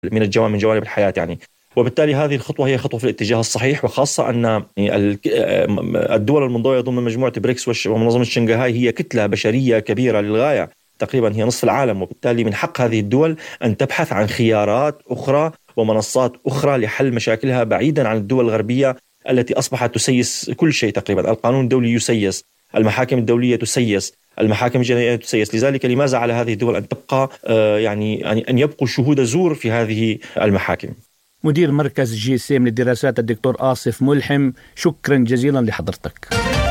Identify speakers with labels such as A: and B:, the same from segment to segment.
A: من جوانب الحياة يعني. وبالتالي هذه الخطوة هي خطوة في الاتجاه الصحيح، وخاصة أن الدول المنضوية ضمن مجموعة بريكس ومنظمة شنغهاي هي كتلة بشرية كبيرة للغاية، تقريبا هي نصف العالم، وبالتالي من حق هذه الدول أن تبحث عن خيارات أخرى ومنصات أخرى لحل مشاكلها بعيدا عن الدول الغربية التي أصبحت تسيس كل شيء تقريبا. القانون الدولي يسيس، المحاكم الدولية تسيس، المحاكم الجنائية تسيس. لذلك لماذا على هذه الدول أن تبقى أن يبقوا شهود زور في هذه المحاكم؟
B: مدير مركز GSM للدراسات الدكتور آصف ملحم، شكرا جزيلا لحضرتك.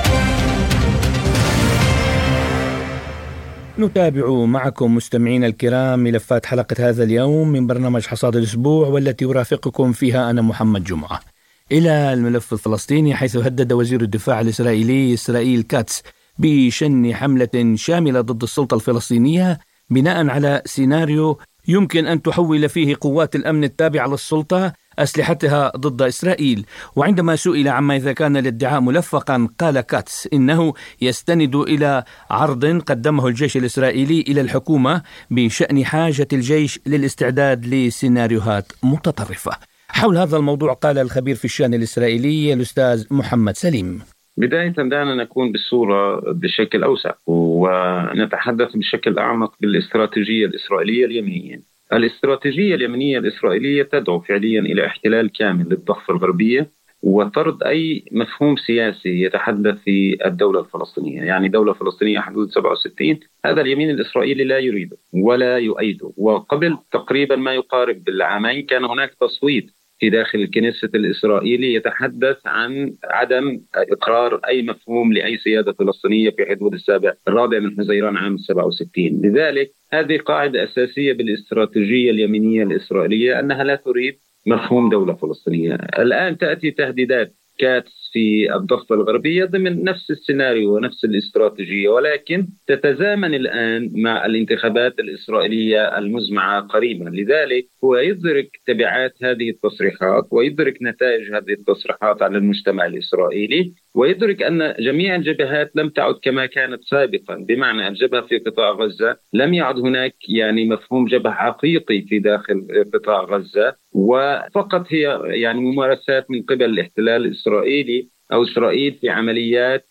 B: نتابع معكم مستمعين الكرام ملفات حلقة هذا اليوم من برنامج حصاد الأسبوع، والتي يرافقكم فيها أنا محمد جمعة. إلى الملف الفلسطيني، حيث هدد وزير الدفاع الإسرائيلي إسرائيل كاتس بشن حملة شاملة ضد السلطة الفلسطينية بناء على سيناريو يمكن أن تحول فيه قوات الأمن التابعة للسلطة أسلحتها ضد إسرائيل. وعندما سئل عما إذا كان الادعاء ملفقا، قال كاتس إنه يستند إلى عرض قدمه الجيش الإسرائيلي إلى الحكومة بشأن حاجة الجيش للاستعداد لسيناريوهات متطرفة. حول هذا الموضوع قال الخبير في الشأن الإسرائيلي الأستاذ محمد سليم.
C: بداية دعنا نكون بالصورة بشكل أوسع ونتحدث بشكل أعمق بالاستراتيجية الإسرائيلية اليمنية. الاستراتيجية اليمنية الإسرائيلية تدعو فعليا إلى احتلال كامل للضفة الغربية وطرد أي مفهوم سياسي يتحدث في الدولة الفلسطينية، يعني دولة فلسطينية حدود 67. هذا اليمين الإسرائيلي لا يريده ولا يؤيده. وقبل تقريبا ما يقارب بالعامين كان هناك تصويت في داخل الكنيسة الإسرائيلي يتحدث عن عدم إقرار أي مفهوم لأي سيادة فلسطينية في حدود الرابع من حزيران عام 67. لذلك هذه قاعدة أساسية بالاستراتيجية اليمينية الإسرائيلية أنها لا تريد مفهوم دولة فلسطينية. الآن تأتي تهديدات كاتس في الضفة الغربية ضمن نفس السيناريو ونفس الاستراتيجية، ولكن تتزامن الآن مع الانتخابات الإسرائيلية المزمعة قريبا. لذلك هو يدرك تبعات هذه التصريحات ويدرك نتائج هذه التصريحات على المجتمع الإسرائيلي، ويدرك أن جميع الجبهات لم تعد كما كانت سابقا. بمعنى الجبهة في قطاع غزة لم يعد هناك يعني مفهوم جبهة حقيقي في داخل قطاع غزة، وفقط هي يعني ممارسات من قبل الاحتلال الإسرائيلي أو إسرائيل في عمليات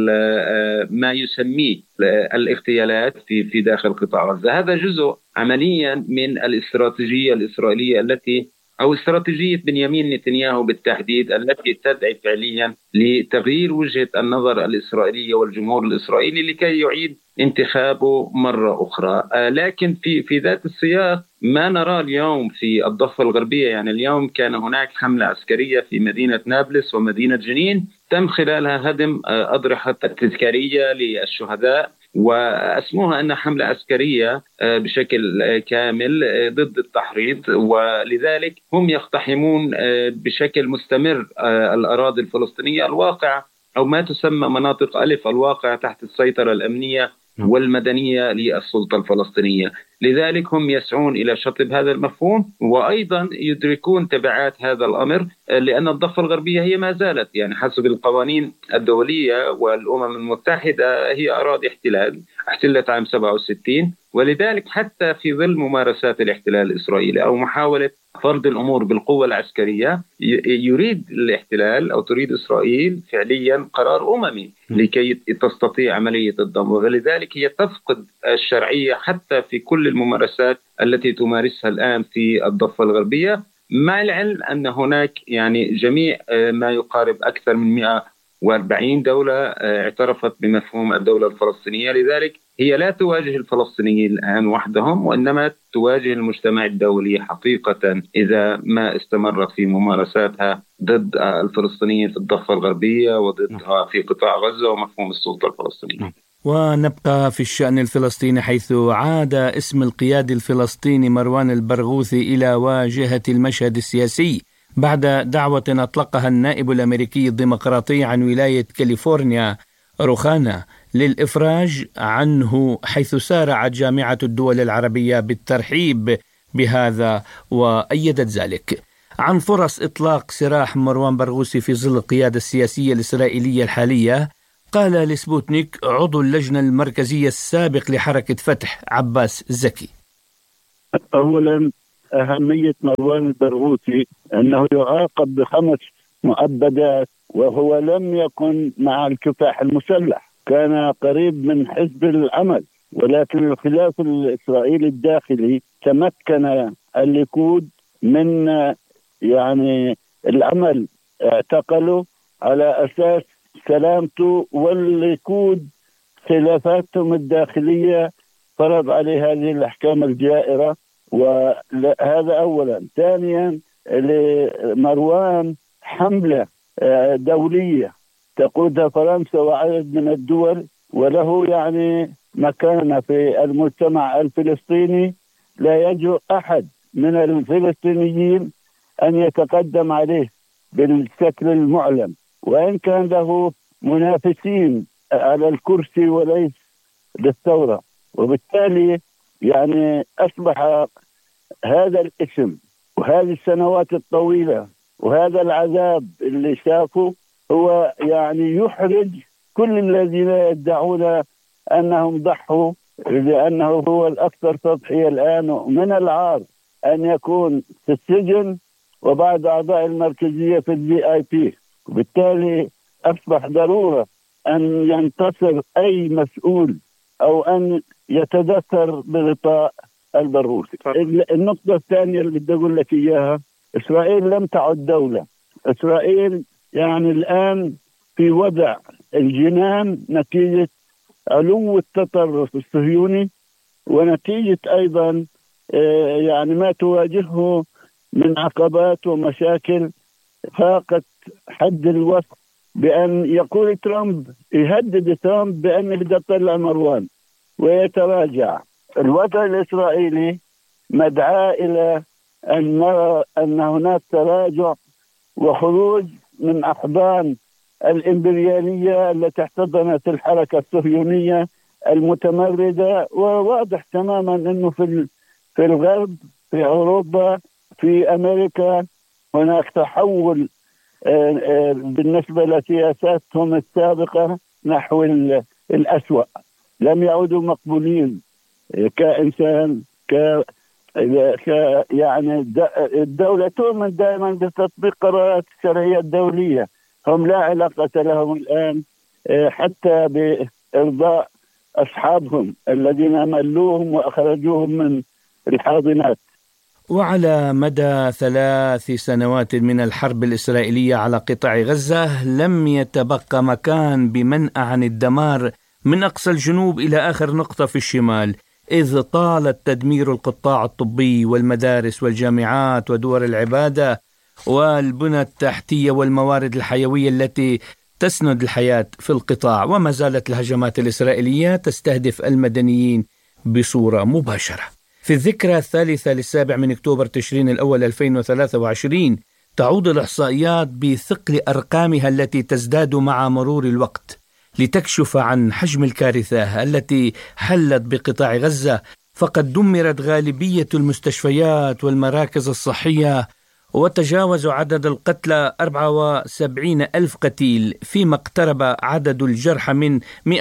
C: ما يسميه الاغتيالات في داخل قطاع غزة. هذا جزء عمليا من الاستراتيجية الإسرائيلية أو استراتيجية بنيامين نتنياهو بالتحديد، التي تدعي فعليا لتغيير وجهة النظر الإسرائيلية والجمهور الإسرائيلي لكي يعيد انتخابه مرة أخرى. لكن في ذات السياق ما نرى اليوم في الضفة الغربية، يعني اليوم كان هناك حملة عسكرية في مدينة نابلس ومدينة جنين تم خلالها هدم أضرحة التذكارية للشهداء، وأسموها أنها حملة عسكرية بشكل كامل ضد التحريض. ولذلك هم يقتحمون بشكل مستمر الأراضي الفلسطينية الواقعة أو ما تسمى مناطق ألف الواقع تحت السيطرة الأمنية والمدنية للسلطة الفلسطينية. لذلك هم يسعون إلى شطب هذا المفهوم، وأيضا يدركون تبعات هذا الأمر، لأن الضفة الغربية هي ما زالت يعني حسب القوانين الدولية والأمم المتحدة هي أراضي احتلت عام 67. ولذلك حتى في ظل ممارسات الاحتلال الإسرائيلي أو محاولة فرض الأمور بالقوة العسكرية يريد الاحتلال أو تريد إسرائيل فعليا قرار أممي لكي تستطيع عملية الدمار، ولذلك هي تفقد الشرعية حتى في كل الممارسات التي تمارسها الآن في الضفة الغربية، مع العلم أن هناك يعني جميع ما يقارب أكثر من 140 دولة اعترفت بمفهوم الدولة الفلسطينية. لذلك هي لا تواجه الفلسطينيين الآن وحدهم، وإنما تواجه المجتمع الدولي حقيقة إذا ما استمرت في ممارساتها ضد الفلسطينيين في الضفة الغربية وضدها في قطاع غزة ومفهوم السلطة الفلسطينية.
B: ونبقى في الشأن الفلسطيني، حيث عاد اسم القيادي الفلسطيني مروان البرغوثي إلى واجهة المشهد السياسي بعد دعوة أطلقها النائب الأمريكي الديمقراطي عن ولاية كاليفورنيا روخانا للإفراج عنه، حيث سارعت جامعة الدول العربية بالترحيب بهذا وأيدت ذلك. عن فرص إطلاق سراح مروان برغوثي في ظل القيادة السياسية الإسرائيلية الحالية، قال لسبوتنيك عضو اللجنة المركزية السابق لحركة فتح عباس زكي:
D: أولا أهمية مروان البرغوثي أنه يعاقب ب5 مؤبدات، وهو لم يكن مع الكفاح المسلح، كان قريب من حزب العمل، ولكن الخلاف الإسرائيلي الداخلي تمكن الليكود من يعني العمل، اعتقلوا على أساس سلامته، والليكود خلافاتهم الداخلية فرض عليه هذه الأحكام الجائرة. وهذا أولا. ثانيا، لمروان حملة دولية تقودها فرنسا وعدد من الدول، وله يعني مكانة في المجتمع الفلسطيني، لا يجرؤ أحد من الفلسطينيين أن يتقدم عليه بالشكل المعلن، وإن كان له منافسين على الكرسي وليس للثورة. وبالتالي يعني أصبح هذا الاسم وهذه السنوات الطويلة وهذا العذاب اللي شافه هو يعني يحرج كل الذين يدعون أنهم ضحوا، لأنه هو الأكثر تضحية الآن. ومن العار أن يكون في السجن وبعض أعضاء المركزية في الVIP. وبالتالي أصبح ضرورة أن ينتصر أي مسؤول أو أن يتدثر بغطاء البرغوثي. النقطة الثانية اللي بدي أقول لك إياها، إسرائيل لم تعد دولة. إسرائيل يعني الآن في وضع الجنان نتيجة علو التطرف الصهيوني، ونتيجة أيضا يعني ما تواجهه من عقبات ومشاكل فاقت حد الوصف، بأن يقول ترامب، يهدد ترامب بأنه بده يطلع مروان ويتراجع. الوضع الإسرائيلي مدعاة إلى أن نرى أن هناك تراجع وخروج من أحضان الإمبريالية التي احتضنت الحركة الصهيونية المتمردة. وواضح تماما أنه في الغرب، في أوروبا، في أمريكا هناك تحول بالنسبة لسياساتهم السابقة نحو الأسوأ. لم يعودوا مقبولين كإنسان، يعني الدولة تؤمن دائما بتطبيق قرارات الشرعية الدولية. هم لا علاقة لهم الآن حتى بإرضاء أصحابهم الذين ملوهم وأخرجوهم من الحاضنات.
B: وعلى مدى 3 سنوات من الحرب الإسرائيلية على قطاع غزة لم يتبقى مكان بمنأى عن الدمار من أقصى الجنوب إلى آخر نقطة في الشمال، إذ طال تدمير القطاع الطبي والمدارس والجامعات ودور العبادة والبنى التحتية والموارد الحيوية التي تسند الحياة في القطاع. وما زالت الهجمات الإسرائيلية تستهدف المدنيين بصورة مباشرة. في الذكرى 3 من أكتوبر تشرين الأول 2023 تعود الإحصائيات بثقل أرقامها التي تزداد مع مرور الوقت لتكشف عن حجم الكارثة التي حلت بقطاع غزة. فقد دمرت غالبية المستشفيات والمراكز الصحية، وتجاوز عدد القتلى 74 ألف قتيل، فيما اقترب عدد الجرحى من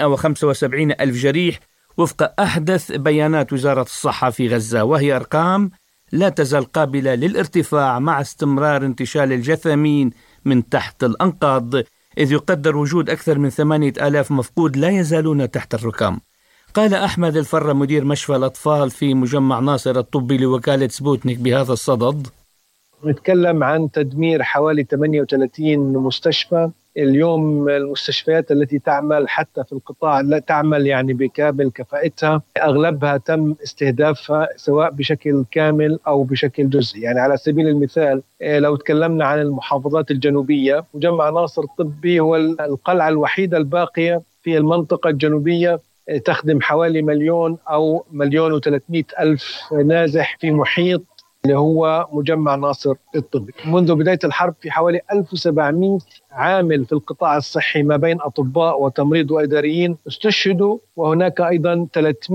B: 175 ألف جريح وفق أحدث بيانات وزارة الصحة في غزة، وهي أرقام لا تزال قابلة للارتفاع مع استمرار انتشال الجثامين من تحت الأنقاض، إذ يقدر وجود أكثر من 8,000 مفقود لا يزالون تحت الركام. قال أحمد الفرة مدير مشفى الأطفال في مجمع ناصر الطبي لوكالة سبوتنيك بهذا الصدد:
E: نتكلم عن تدمير حوالي 38 مستشفى. اليوم المستشفيات التي تعمل حتى في القطاع لا تعمل يعني بكامل كفاءتها، أغلبها تم استهدافها سواء بشكل كامل أو بشكل جزئي. يعني على سبيل المثال لو تكلمنا عن المحافظات الجنوبية، مجمع ناصر الطبي هو القلعة الوحيدة الباقية في المنطقة الجنوبية، تخدم حوالي 1,000,000 أو 1,300,000 نازح في محيط اللي هو مجمع ناصر الطبي. منذ بداية الحرب في حوالي 1700 عامل في القطاع الصحي ما بين أطباء وتمريض وإداريين استشهدوا، وهناك أيضا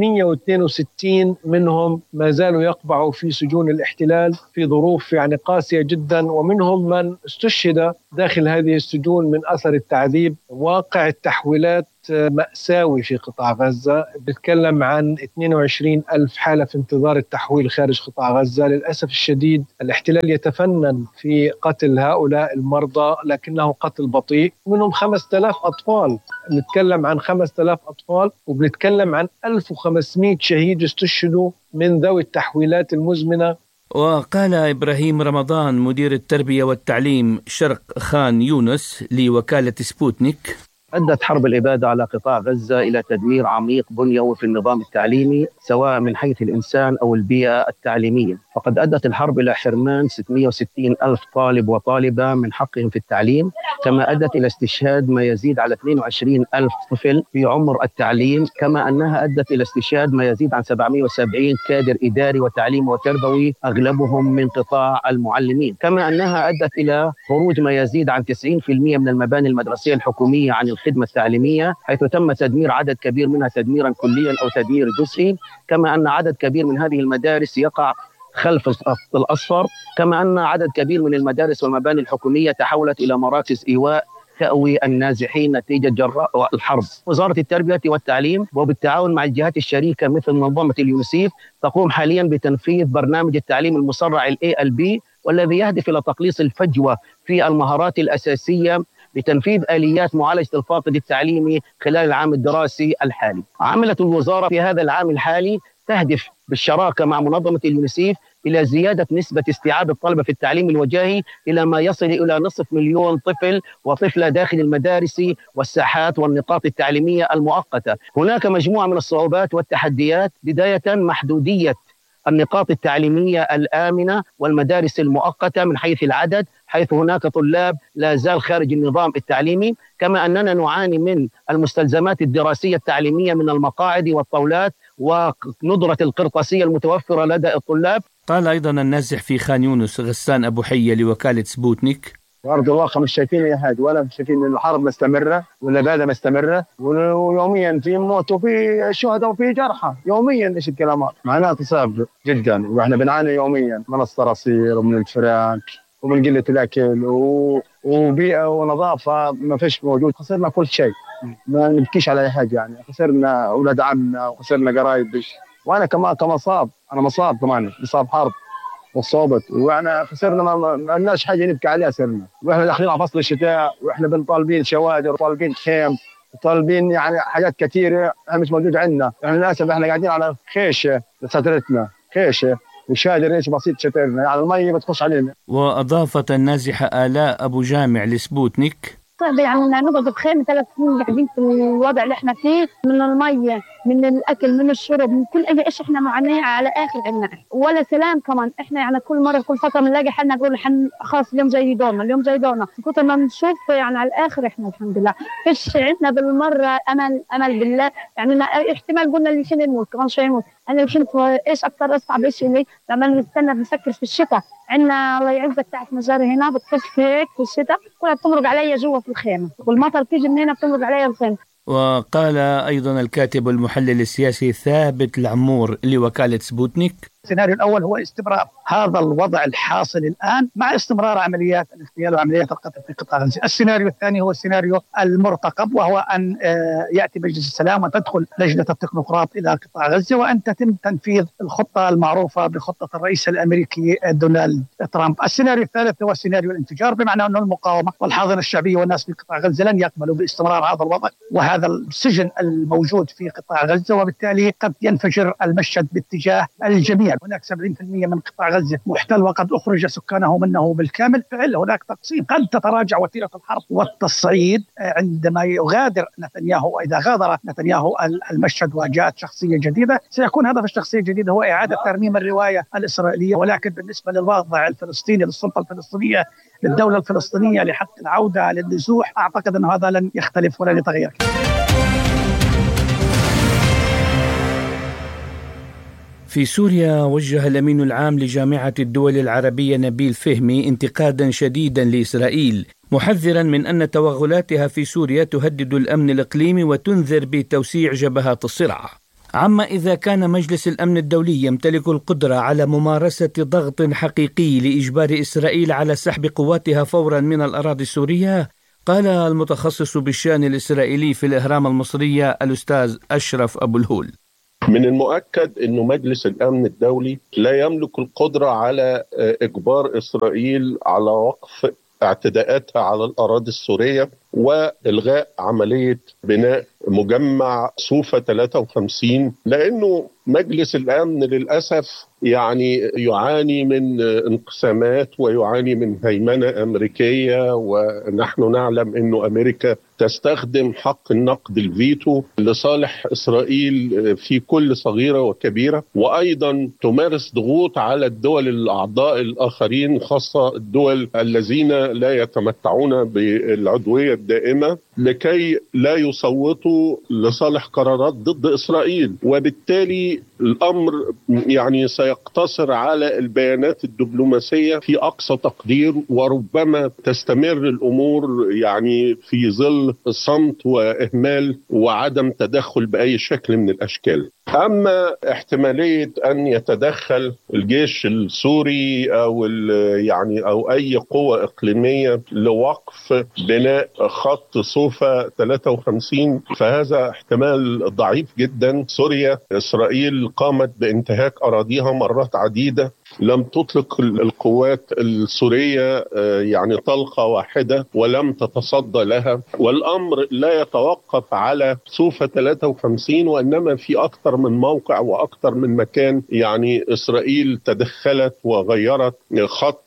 E: 362 منهم ما زالوا يقبعوا في سجون الاحتلال في ظروف يعني قاسية جدا، ومنهم من استشهد داخل هذه السجون من أثر التعذيب. واقع التحويلات مأساوي في قطاع غزة، بتكلم عن 22 ألف حالة في انتظار التحويل خارج قطاع غزة. للأسف الشديد الاحتلال يتفنن في قتل هؤلاء المرضى، لكنه قتل بطيء. منهم 5000 أطفال، نتكلم عن 5000 أطفال، وبنتكلم عن 1500 شهيد استشهدوا من ذوي التحويلات المزمنة.
B: وقال إبراهيم رمضان مدير التربية والتعليم شرق خان يونس لوكالة سبوتنيك:
F: أدت حرب الإبادة على قطاع غزة إلى تدمير عميق بنيوي في النظام التعليمي، سواء من حيث الإنسان أو البيئة التعليمية. فقد أدت الحرب إلى حرمان 660 ألف طالب وطالبة من حقهم في التعليم، كما أدت إلى استشهاد ما يزيد على 22 ألف طفل في عمر التعليم، كما أنها أدت إلى استشهاد ما يزيد عن 770 كادر إداري وتعليم وتربوي، أغلبهم من قطاع المعلمين، كما أنها أدت إلى خروج ما يزيد عن 90% من المباني المدرسية الحكومية عن الخدمة التعليمية، حيث تم تدمير عدد كبير منها تدميرا كليا أو تدمير جزئي، كما أن عدد كبير من هذه المدارس يقع خلف الأصفر، كما أن عدد كبير من المدارس والمباني الحكومية تحولت إلى مراكز إيواء تأوي النازحين نتيجة جراء الحرب. وزارة التربية والتعليم وبالتعاون مع الجهات الشريكة مثل منظمة اليونسيف تقوم حاليا بتنفيذ برنامج التعليم المسرع ALB، والذي يهدف إلى تقليص الفجوة في المهارات الأساسية بتنفيذ آليات معالجة الفاقد التعليمي خلال العام الدراسي الحالي. عملت الوزارة في هذا العام الحالي تهدف بالشراكة مع منظمة اليونسيف إلى زيادة نسبة استيعاب الطلبة في التعليم الوجاهي إلى ما يصل إلى 500,000 طفل وطفلة داخل المدارس والساحات والنقاط التعليمية المؤقتة. هناك مجموعة من الصعوبات والتحديات، بداية محدودية النقاط التعليمية الآمنة والمدارس المؤقتة من حيث العدد، حيث هناك طلاب لا زال خارج النظام التعليمي، كما أننا نعاني من المستلزمات الدراسية التعليمية من المقاعد والطاولات وندرة القرطاسية المتوفرة لدى الطلاب.
B: قال أيضا النازح في خان يونس غسان أبو حية لوكالة سبوتنيك:
G: وارد الواقع مش شايفين يا هاد، ولا شايفين ان الحرب مستمره ولا بعدها مستمره، ويوميا في موت وفي شهداء وفي جرحى يوميا. ايش الكلامات؟ معناته صعب جدا، واحنا بنعاني يوميا من الصراصير ومن الفئران ومن قله الاكل وبيئه ونظافه ما فيش موجود. خسرنا كل شيء، ما نبكيش على اي حاجه يعني. خسرنا اولاد عمنا وخسرنا قرايب، وانا كمان مصاب، انا مصاب كمان، مصاب حرب وصوبت، واحنا خسرنا ما لناش حاجه نبكي عليها. سرنا واحنا داخلين على فصل الشتاء، واحنا بنطالبين شوادر وطالبين خيم وطالبين يعني حاجات كثيره مش موجوده عندنا. احنا للاسف احنا قاعدين على خيشه لسترتنا، خيشه وشادر ايش بسيط شترنا، يعني المي بتخش علينا.
B: وأضافت النازحة آلاء أبو جامع لسبوتنيك:
H: صعب يعني نقعد بخيمة 3 سنين قاعدين في الوضع اللي احنا فيه، من المية، من الأكل، من الشرب، من كل أي شيء. احنا معاناة على آخر عنا، ولا سلام كمان. احنا يعني كل فترة بنلاقي حالنا نقول خلاص اليوم زي دورنا، اليوم زي دورنا. كتر ما بنشوف يعني على الآخر احنا الحمد لله فيش عندنا بالمرة أمل بالله. يعني احتمال قلنا اللي شنو نموت كمان شوي نموت. أنا اللي شنو إيش أكثر أصعب شيء لي لما نستنى بنفكر في الشتاء. عندنا الله يعزك تحت مجاري هنا بتخش هيك في الشتاء كلها بتمرق علي جوا في الخيمة، والمطر تيجي من هنا بتمرق علي الخيمة.
B: وقال أيضا الكاتب والمحلل السياسي ثابت العمور لوكالة سبوتنيك:
I: السيناريو الأول هو استمرار هذا الوضع الحاصل الآن مع استمرار عمليات الاغتيال وعمليات القتل في قطاع غزة. السيناريو الثاني هو السيناريو المرتقب، وهو أن يأتي مجلس السلام وتدخل لجنة التكنوقراط إلى قطاع غزة، وأن تتم تنفيذ الخطة المعروفة بخطة الرئيس الأمريكي دونالد ترامب. السيناريو الثالث هو سيناريو الانفجار، بمعنى أن المقاومة والحاضنة الشعبية والناس في قطاع غزة لن يقبلوا باستمرار هذا الوضع وهذا السجن الموجود في قطاع غزة، وبالتالي قد ينفجر المشهد باتجاه الجميع. هناك 70% من قطاع غزة محتل وقد أخرج سكانه منه بالكامل. فعلا هناك تقسيم، قد تتراجع وتيرة الحرب والتصعيد عندما يغادر نتنياهو. إذا غادر نتنياهو المشهد وجاءت شخصية جديدة، سيكون هدف الشخصية الجديدة هو إعادة ترميم الرواية الإسرائيلية. ولكن بالنسبة للوضع الفلسطيني، للسلطة الفلسطينية، للدولة الفلسطينية، لحق العودة للنزوح، أعتقد أن هذا لن يختلف ولن يتغير.
B: في سوريا وجه الأمين العام لجامعة الدول العربية نبيل فهمي انتقادا شديدا لإسرائيل، محذرا من أن توغلاتها في سوريا تهدد الأمن الإقليمي وتنذر بتوسيع جبهات الصراع. عما إذا كان مجلس الأمن الدولي يمتلك القدرة على ممارسة ضغط حقيقي لإجبار إسرائيل على سحب قواتها فورا من الأراضي السورية، قال المتخصص بالشأن الإسرائيلي في الإهرام المصرية الأستاذ أشرف أبو الهول:
J: من المؤكد أن مجلس الأمن الدولي لا يملك القدرة على إجبار إسرائيل على وقف اعتداءاتها على الأراضي السورية وإلغاء عملية بناء مجمع صوفة 53، لأنه مجلس الأمن للأسف يعاني من انقسامات ويعاني من هيمنة أمريكية، ونحن نعلم أن أمريكا تستخدم حق النقد الفيتو لصالح إسرائيل في كل صغيرة وكبيرة، وأيضا تمارس ضغوط على الدول الأعضاء الآخرين، خاصة الدول الذين لا يتمتعون بالعضوية الدائمة، لكي لا يصوتوا لصالح قرارات ضد إسرائيل. وبالتالي الأمر سيقتصر على البيانات الدبلوماسية في أقصى تقدير، وربما تستمر الأمور في ظل صمت وإهمال وعدم تدخل بأي شكل من الأشكال. أما احتمالية أن يتدخل الجيش السوري أو أي قوة إقليمية لوقف بناء خط صوفة 53، فهذا احتمال ضعيف جدا. سوريا، إسرائيل قامت بانتهاك أراضيها مرات عديدة، لم تطلق القوات السورية طلقة واحدة ولم تتصدى لها، والأمر لا يتوقف على صوفة 53، وإنما في أكثر من موقع وأكثر من مكان إسرائيل تدخلت وغيرت خط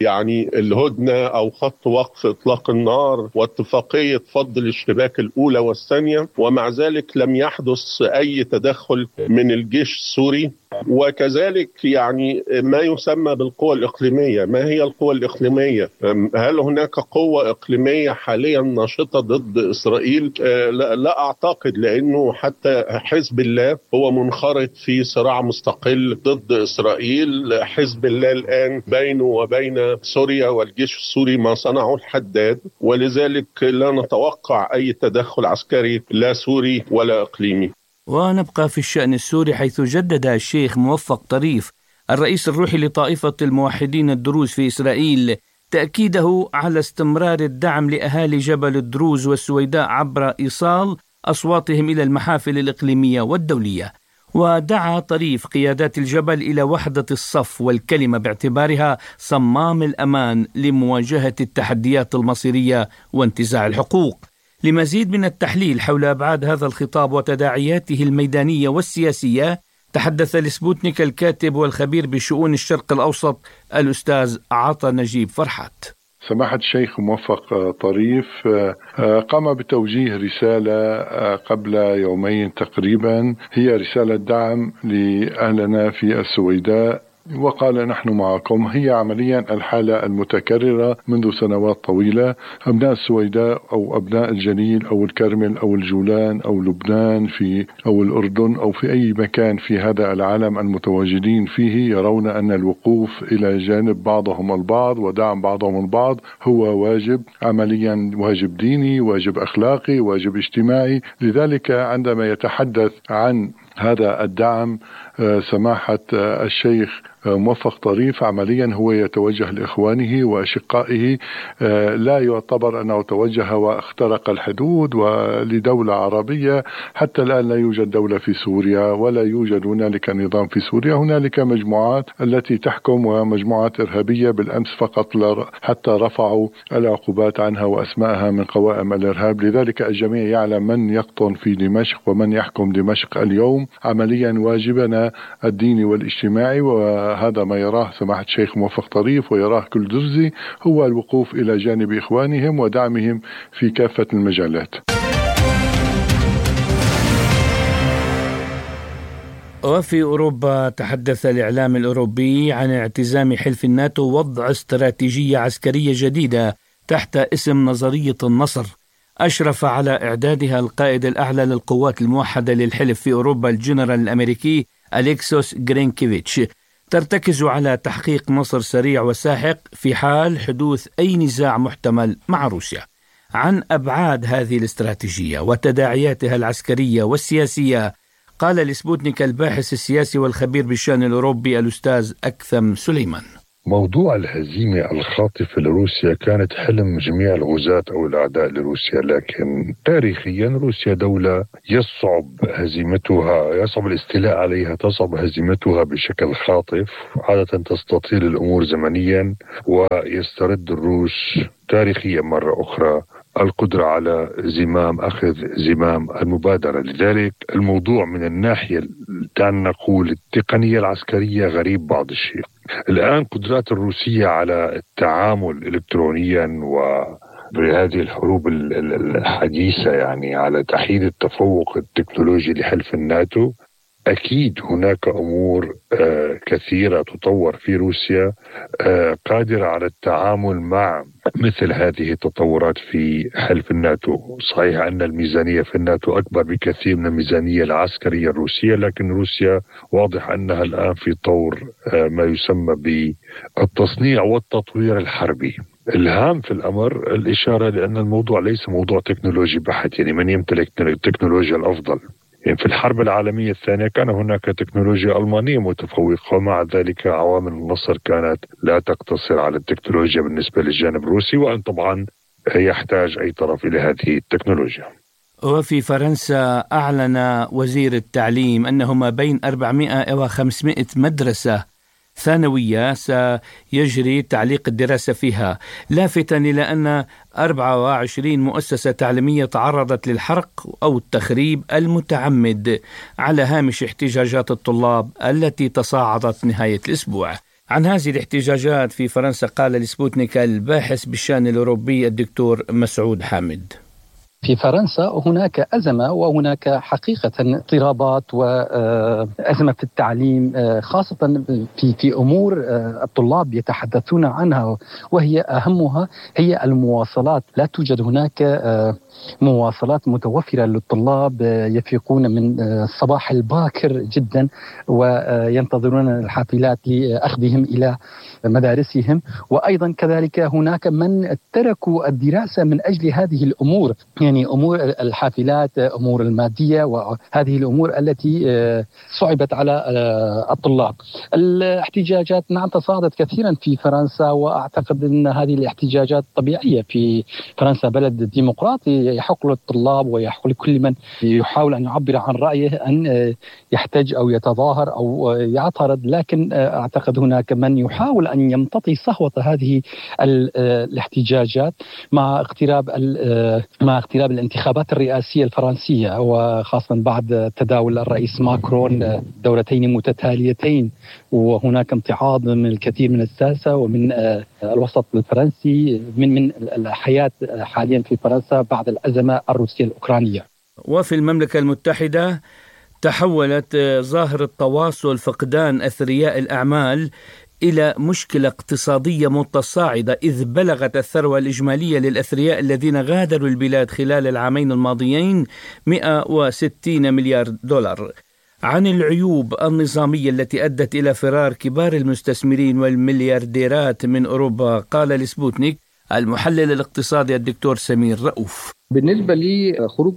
J: الهدنة أو خط وقف إطلاق النار واتفاقية فض الاشتباك الأولى والثانية، ومع ذلك لم يحدث أي تدخل من الجيش السوري. وكذلك ما يسمى بالقوى الإقليمية. ما هي القوى الإقليمية؟ هل هناك قوة إقليمية حاليا ناشطة ضد إسرائيل؟ لا أعتقد، لأنه حتى حزب الله هو منخرط في صراع مستقل ضد إسرائيل. حزب الله الآن بينه وبين سوريا والجيش السوري ما صنعه الحداد، ولذلك لا نتوقع أي تدخل عسكري لا سوري ولا إقليمي.
B: ونبقى في الشأن السوري، حيث جدد الشيخ موفق طريف الرئيس الروحي لطائفة الموحدين الدروز في إسرائيل تأكيده على استمرار الدعم لأهالي جبل الدروز والسويداء عبر إيصال أصواتهم إلى المحافل الإقليمية والدولية. ودعا طريف قيادات الجبل إلى وحدة الصف والكلمة باعتبارها صمام الأمان لمواجهة التحديات المصيرية وانتزاع الحقوق. لمزيد من التحليل حول أبعاد هذا الخطاب وتداعياته الميدانية والسياسية، تحدث لسبوتنيك الكاتب والخبير بشؤون الشرق الأوسط الأستاذ عطا نجيب فرحات.
K: سماحة الشيخ موفق طريف قام بتوجيه رسالة قبل يومين تقريبا، هي رسالة دعم لأهلنا في السويداء، وقال: نحن معكم. هي عمليا الحالة المتكررة منذ سنوات طويلة. أبناء السويداء أو أبناء الجليل أو الكرمل أو الجولان أو لبنان أو الأردن أو في أي مكان في هذا العالم المتواجدين فيه يرون أن الوقوف إلى جانب بعضهم البعض ودعم بعضهم البعض هو واجب، عمليا واجب ديني، واجب أخلاقي، واجب اجتماعي. لذلك عندما يتحدث عن هذا الدعم سماحة الشيخ موفق طريف عمليا هو يتوجه لإخوانه وأشقائه، لا يعتبر أنه توجه واخترق الحدود ولدولة عربية. حتى الآن لا يوجد دولة في سوريا ولا يوجد هنالك نظام في سوريا، هنالك مجموعات التي تحكم ومجموعات إرهابية. بالأمس فقط حتى رفعوا العقوبات عنها وأسماءها من قوائم الإرهاب. لذلك الجميع يعلم من يقطن في دمشق ومن يحكم دمشق اليوم. عمليا واجبنا الديني والاجتماعي، وهذا ما يراه سماحة الشيخ موفق طريف ويراه كل درزي، هو الوقوف إلى جانب إخوانهم ودعمهم في كافة المجالات.
B: وفي أوروبا تحدث الإعلام الأوروبي عن اعتزام حلف الناتو وضع استراتيجية عسكرية جديدة تحت اسم نظرية النصر، أشرف على إعدادها القائد الأعلى للقوات الموحدة للحلف في أوروبا الجنرال الأمريكي أليكسوس غرينكيفيتش ترتكز على تحقيق نصر سريع وساحق في حال حدوث أي نزاع محتمل مع روسيا. عن أبعاد هذه الاستراتيجية وتداعياتها العسكرية والسياسية قال لسبوتنيك الباحث السياسي والخبير بالشأن الأوروبي الأستاذ أكثم سليمان.
L: موضوع الهزيمة الخاطفة لروسيا كانت حلم جميع الغزاة أو الأعداء لروسيا، لكن تاريخيا روسيا دولة يصعب الاستيلاء عليها، تصعب هزيمتها بشكل خاطف. عادة تستطيل الأمور زمنيا، ويسترد الروس تاريخيا مرة أخرى القدرة على أخذ زمام المبادرة. لذلك الموضوع من الناحية نقول التقنية العسكرية غريب بعض الشيء. الآن قدرات الروسية على التعامل إلكترونيا وبهذه الحروب الحديثة، يعني على تحديد التفوق التكنولوجي لحلف الناتو، أكيد هناك أمور كثيرة تطور في روسيا قادرة على التعامل مع مثل هذه التطورات في حلف الناتو. صحيح أن الميزانية في الناتو أكبر بكثير من الميزانية العسكرية الروسية، لكن روسيا واضح أنها الآن في طور ما يسمى بالتصنيع والتطوير الحربي. الهام في الأمر الإشارة لأن الموضوع ليس موضوع تكنولوجي بحت، يعني من يمتلك التكنولوجيا الأفضل. يعني في الحرب العالمية الثانية كان هناك تكنولوجيا ألمانية متفوقة، ومع ذلك عوامل النصر كانت لا تقتصر على التكنولوجيا بالنسبة للجانب الروسي، وأن طبعا يحتاج أي طرف إلى هذه التكنولوجيا.
B: وفي فرنسا أعلن وزير التعليم أنه ما بين 400 و 500 مدرسة ثانوية سيجري تعليق الدراسة فيها، لافتاً إلى أن 24 مؤسسة تعليمية تعرضت للحرق أو التخريب المتعمد على هامش احتجاجات الطلاب التي تصاعدت نهاية الأسبوع. عن هذه الاحتجاجات في فرنسا قال لسبوتنيك الباحث بالشأن الأوروبي الدكتور مسعود حامد.
M: في فرنسا هناك أزمة، وهناك حقيقة اضطرابات وأزمة في التعليم، خاصة في أمور الطلاب يتحدثون عنها، وهي أهمها هي المواصلات. لا توجد هناك مواصلات متوفرة للطلاب، يفيقون من الصباح الباكر جدا وينتظرون الحافلات لأخذهم إلى مدارسهم. وأيضا كذلك هناك من تركوا الدراسة من أجل هذه الأمور، يعني أمور الحافلات، أمور المادية، وهذه الأمور التي صعبت على الطلاب. الاحتجاجات نعم تصاعدت كثيرا في فرنسا، وأعتقد أن هذه الاحتجاجات طبيعية في فرنسا، بلد ديمقراطي، يحق للطلاب ويحق لكل من يحاول أن يعبر عن رأيه أن يحتج أو يتظاهر أو يعترض. لكن أعتقد هناك من يحاول أن يمتطي صهوة هذه الاحتجاجات مع اقتراب الانتخابات الرئاسية الفرنسية، وخاصة بعد تداول الرئيس ماكرون دورتين متتاليتين، وهناك امتعاض من الكثير من الساسة ومن الوسط الفرنسي من الحياة حاليا في فرنسا بعد الأزمة الروسية الأوكرانية.
B: وفي المملكة المتحدة تحولت ظاهرة تواصل فقدان أثرياء الأعمال إلى مشكلة اقتصادية متصاعدة، إذ بلغت الثروة الإجمالية للأثرياء الذين غادروا البلاد خلال العامين الماضيين 160 مليار دولار. عن العيوب النظامية التي أدت إلى فرار كبار المستثمرين والمليارديرات من أوروبا قال لسبوتنيك المحلل الاقتصادي الدكتور سمير رؤوف.
N: بالنسبة لخروج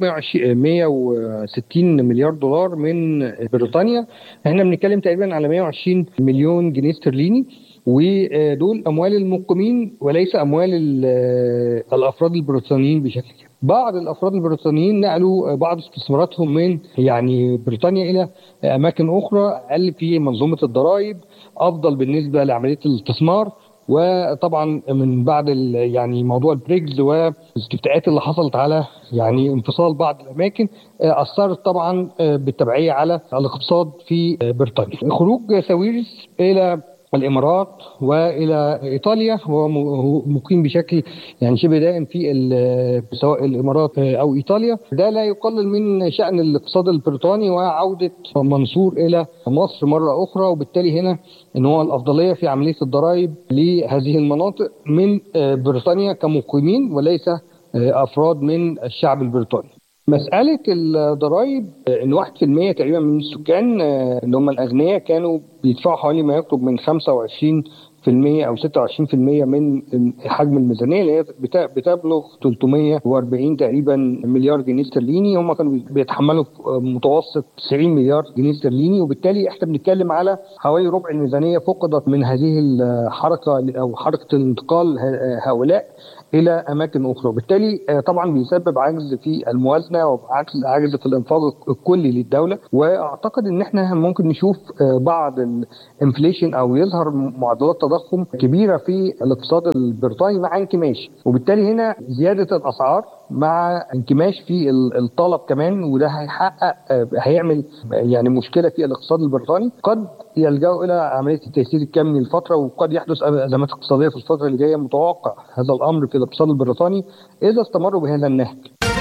N: 160 مليار دولار من بريطانيا، احنا بنتكلم تقريبا على 120 مليون جنيه استرليني، ودول أموال المقيمين وليس أموال الأفراد البريطانيين بشكل كامل. بعض الأفراد البريطانيين نقلوا بعض استثماراتهم من بريطانيا إلى أماكن أخرى أقل في منظومة الضرائب، أفضل بالنسبة لعملية الاستثمار. وطبعا من بعد موضوع البريكس والاستفتاءات اللي حصلت على انفصال بعض الاماكن، اثرت طبعا بالتبعيه على الاقتصاد في بريطانيا. خروج ساويرس الى الامارات والى ايطاليا، هو مقيم بشكل شبه دائم في سواء الامارات او ايطاليا، ده لا يقلل من شأن الاقتصاد البريطاني وعودة منصور الى مصر مرة اخرى. وبالتالي هنا ان هو الافضلية في عملية الضرائب لهذه المناطق من بريطانيا كمقيمين وليس افراد من الشعب البريطاني. مسألة الضرائب إن 1% تقريبا من السكان اللي هم الأغنياء كانوا بيدفعوا حوالي ما يقرب من 25% أو 26% من حجم الميزانية اللي هي بتبلغ 340 تقريبا مليار جنيه استرليني. هم كانوا بيتحملوا متوسط 90 مليار جنيه استرليني، وبالتالي احنا بنتكلم على حوالي ربع الميزانية فقدت من هذه الحركة أو حركة انتقال هؤلاء إلى أماكن أخرى، وبالتالي طبعا بيسبب عجز في الموازنة وعجز في الإنفاق الكلي للدولة. وأعتقد إن إحنا ممكن نشوف بعض الانفليشن أو يظهر معدلات تضخم كبيرة في الاقتصاد البريطاني مع انكماش، وبالتالي هنا زيادة الأسعار مع انكماش في الطلب كمان، وده هيعمل يعني مشكلة في الاقتصاد البريطاني. قد يلجأوا إلى عملية التيسير الكمي للفترة، وقد يحدث أزمات اقتصادية في الفترة اللي جاية. متوقع هذا الأمر في الاقتصاد البريطاني إذا استمروا بهذا النهج.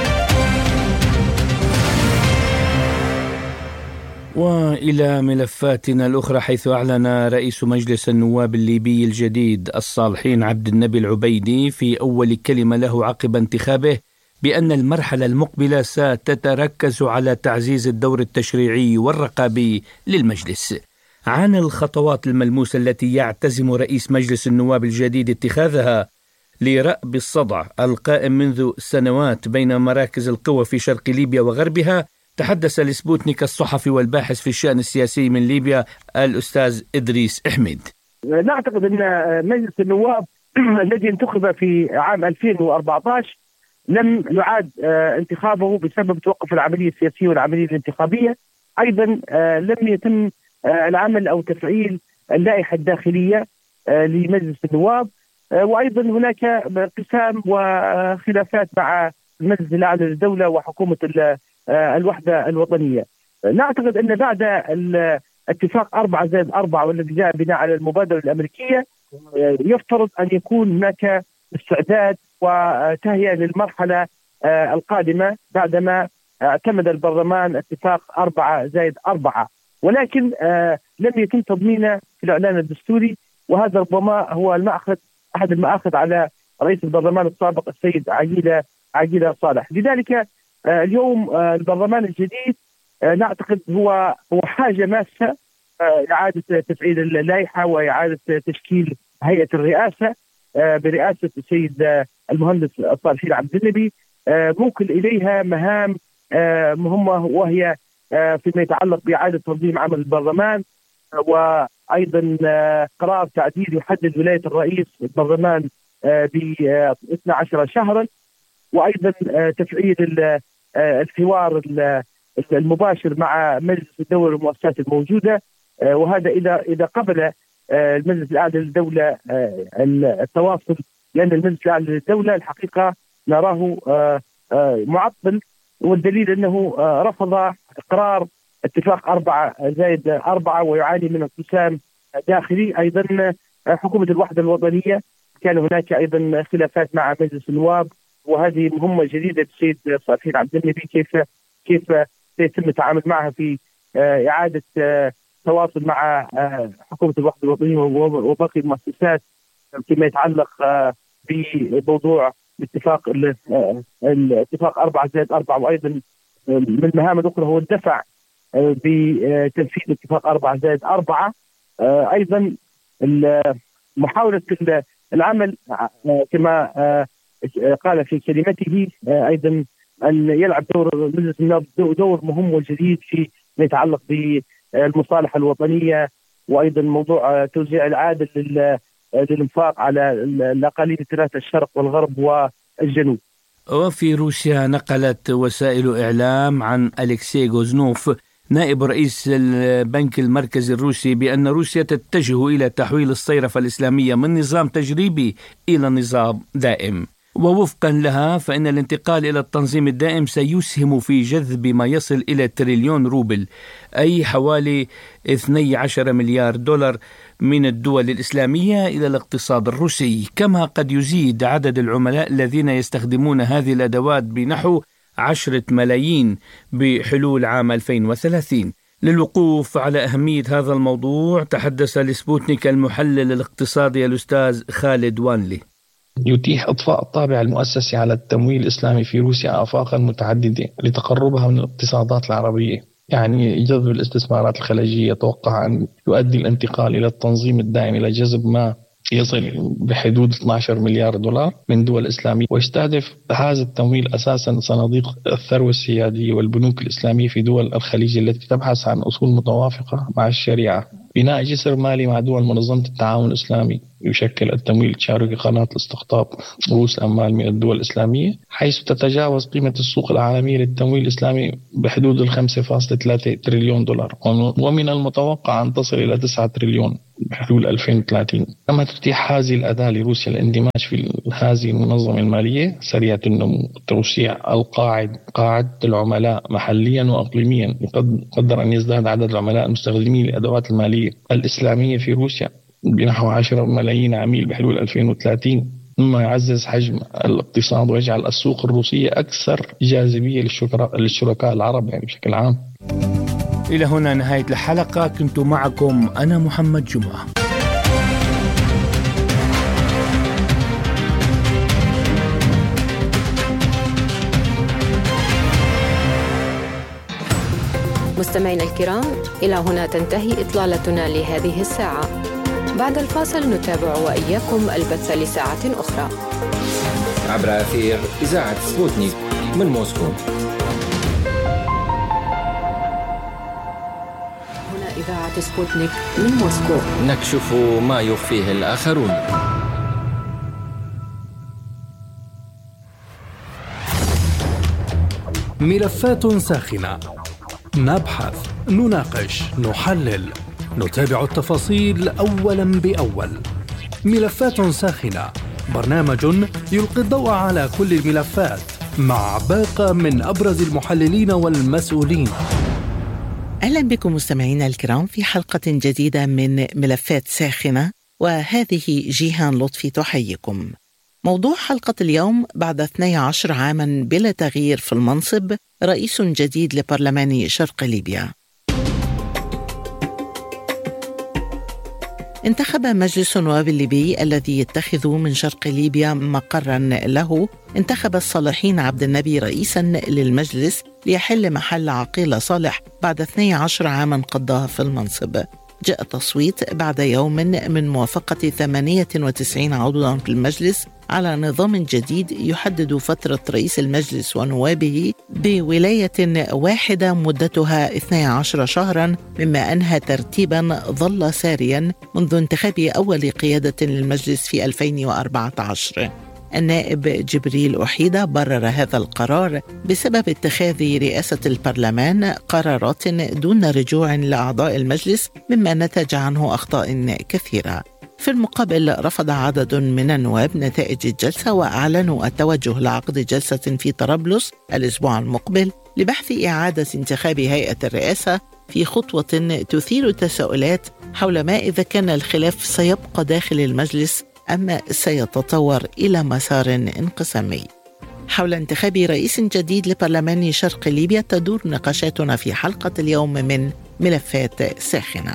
B: وإلى ملفاتنا الأخرى، حيث أعلن رئيس مجلس النواب الليبي الجديد الصالحين عبد النبي العبيدي في أول كلمة له عقب انتخابه بأن المرحلة المقبلة ستتركز على تعزيز الدور التشريعي والرقابي للمجلس. عن الخطوات الملموسة التي يعتزم رئيس مجلس النواب الجديد اتخاذها لرأب الصدع القائم منذ سنوات بين مراكز القوى في شرق ليبيا وغربها، تحدث لسبوتنيك الصحفي والباحث في الشأن السياسي من ليبيا الأستاذ إدريس أحمد.
O: نعتقد أن مجلس النواب الذي انتخب في عام 2014 لم يعاد انتخابه بسبب توقف العملية السياسية والعملية الانتخابية. أيضا لم يتم العمل أو تفعيل اللائحة الداخلية لمجلس النواب، وأيضا هناك انقسام وخلافات مع المجلس الأعلى للدولة وحكومة الوحدة الوطنية. نعتقد أن بعد اتفاق 4+4 والذي جاء بناء على المبادرة الأمريكية يفترض أن يكون هناك استعداد وتهيئة للمرحلة القادمة بعدما اعتمد البرلمان اتفاق 4+4، ولكن لم يتم تضمينه في الإعلان الدستوري، وهذا ربما هو أحد المآخذ على رئيس البرلمان السابق السيد عقيلة صالح. لذلك اليوم البرلمان الجديد نعتقد هو حاجة ماسة إعادة تفعيل اللائحة وإعادة تشكيل هيئة الرئاسة برئاسة السيد المهندس الصالحين عبد النبي، موكل إليها مهام مهمة، وهي فيما يتعلق بإعادة تنظيم عمل البرلمان، وأيضا قرار تعديل يحدد ولاية الرئيس البرلمان ب 12 شهرا، وأيضا تفعيل الحوار المباشر مع مجلس الدولة والمؤسسات الموجودة، وهذا إذا قبل المجلس الأعلى للدولة التواصل، لأن المجلس الأعلى للدولة الحقيقة نراه معطل، والدليل أنه رفض قرار اتفاق 4+4 ويعاني من انقسام داخلي. أيضا حكومة الوحدة الوطنية كان هناك أيضا خلافات مع مجلس النواب، وهذه مهمة جديدة السيد صالحين عبد النبي كيف سيتم التعامل معها في إعادة تواصل مع حكومة الوحدة الوطنية وباقي المؤسسات فيما يتعلق بموضوع الاتفاق 4+4. وأيضا من المهام الأخرى هو الدفع بتنفيذ اتفاق 4+4. أيضا محاولة العمل كما قال في كلمته أيضا أن يلعب دور مجلس النواب دور مهم وجديد في ما يتعلق بالمصالحة الوطنية، وأيضا موضوع توزيع العادل للإنفاق على الأقاليم الثلاثة الشرق والغرب والجنوب.
B: وفي روسيا نقلت وسائل إعلام عن أليكسي غوزنوف نائب رئيس البنك المركزي الروسي بأن روسيا تتجه إلى تحويل الصيرفة الإسلامية من نظام تجريبي إلى نظام دائم، ووفقا لها فإن الانتقال إلى التنظيم الدائم سيسهم في جذب ما يصل إلى تريليون روبل، أي حوالي 12 مليار دولار من الدول الإسلامية إلى الاقتصاد الروسي، كما قد يزيد عدد العملاء الذين يستخدمون هذه الأدوات بنحو 10 ملايين بحلول عام 2030. للوقوف على أهمية هذا الموضوع تحدث لسبوتنيك المحلل الاقتصادي الأستاذ خالد وانلي.
P: يتيح إضفاء الطابع المؤسسي على التمويل الإسلامي في روسيا آفاقا متعددة لتقربها من الاقتصادات العربية. يعني جذب الاستثمارات الخليجية يتوقع أن يؤدي الانتقال إلى التنظيم الداعم إلى جذب ما يصل بحدود 12 مليار دولار من دول إسلامية، ويستهدف هذا التمويل أساسا صناديق الثروة السيادية والبنوك الإسلامية في دول الخليج التي تبحث عن أصول متوافقة مع الشريعة. بناء جسر مالي مع دول منظمة التعاون الإسلامي يشكل التمويل التشاركي قناة لاستقطاب رؤوس أموال من الدول الإسلامية، حيث تتجاوز قيمة السوق العالمية للتمويل الإسلامي بحدود 5.3 تريليون دولار، ومن المتوقع أن تصل إلى 9 تريليون بحلول 2030. كما تتيح هذه الأداة لروسيا الاندماج في هذه المنظمة المالية سريعة النمو، توسيع قاعدة العملاء محليا وأقليميا. يقدر أن يزداد عدد العملاء المستخدمين للأدوات المالية الإسلامية في روسيا بنحو 10 ملايين عميل بحلول 2030، مما يعزز حجم الاقتصاد ويجعل السوق الروسية أكثر جاذبية للشركاء العرب يعني بشكل عام.
B: إلى هنا نهاية الحلقة، كنت معكم أنا محمد جمعة.
Q: مستمعينا الكرام، إلى هنا تنتهي إطلالتنا لهذه الساعة. بعد الفاصل نتابع وإياكم البث لساعة أخرى
R: عبر أثير إذاعة سبوتنيك من موسكو.
Q: هنا إذاعة سبوتنيك من موسكو،
R: نكشف ما يخفيه الآخرون.
S: ملفات ساخنة، نبحث، نناقش، نحلل، نتابع التفاصيل أولا بأول. ملفات ساخنة، برنامج يلقي الضوء على كل الملفات مع باقة من أبرز المحللين والمسؤولين.
T: أهلا بكم مستمعينا الكرام في حلقة جديدة من ملفات ساخنة، وهذه جيهان لطفي تحييكم. موضوع حلقة اليوم: بعد 12 عاما بلا تغيير في المنصب، رئيس جديد لبرلمان شرق ليبيا. انتخب مجلس النواب الليبي الذي يتخذ من شرق ليبيا مقرا له، انتخب الصالحين عبد النبي رئيسا للمجلس ليحل محل عقيل صالح بعد 12 عاما قضاها في المنصب. جاء التصويت بعد يوم من موافقة 98 عضوا في المجلس على نظام جديد يحدد فترة رئيس المجلس ونوابه بولاية واحدة مدتها 12 شهرا، مما أنهى ترتيبا ظل ساريا منذ انتخاب أول قيادة للمجلس في 2014. النائب جبريل أحيدة برر هذا القرار بسبب اتخاذ رئاسة البرلمان قرارات دون رجوع لأعضاء المجلس، مما نتج عنه أخطاء كثيرة. في المقابل، رفض عدد من النواب نتائج الجلسة وأعلنوا التوجه لعقد جلسة في طرابلس الأسبوع المقبل لبحث إعادة انتخاب هيئة الرئاسة، في خطوة تثير تساؤلات حول ما إذا كان الخلاف سيبقى داخل المجلس أم سيتطور إلى مسار انقسامي. حول انتخاب رئيس جديد لبرلمان شرق ليبيا تدور نقاشاتنا في حلقة اليوم من ملفات ساخنة.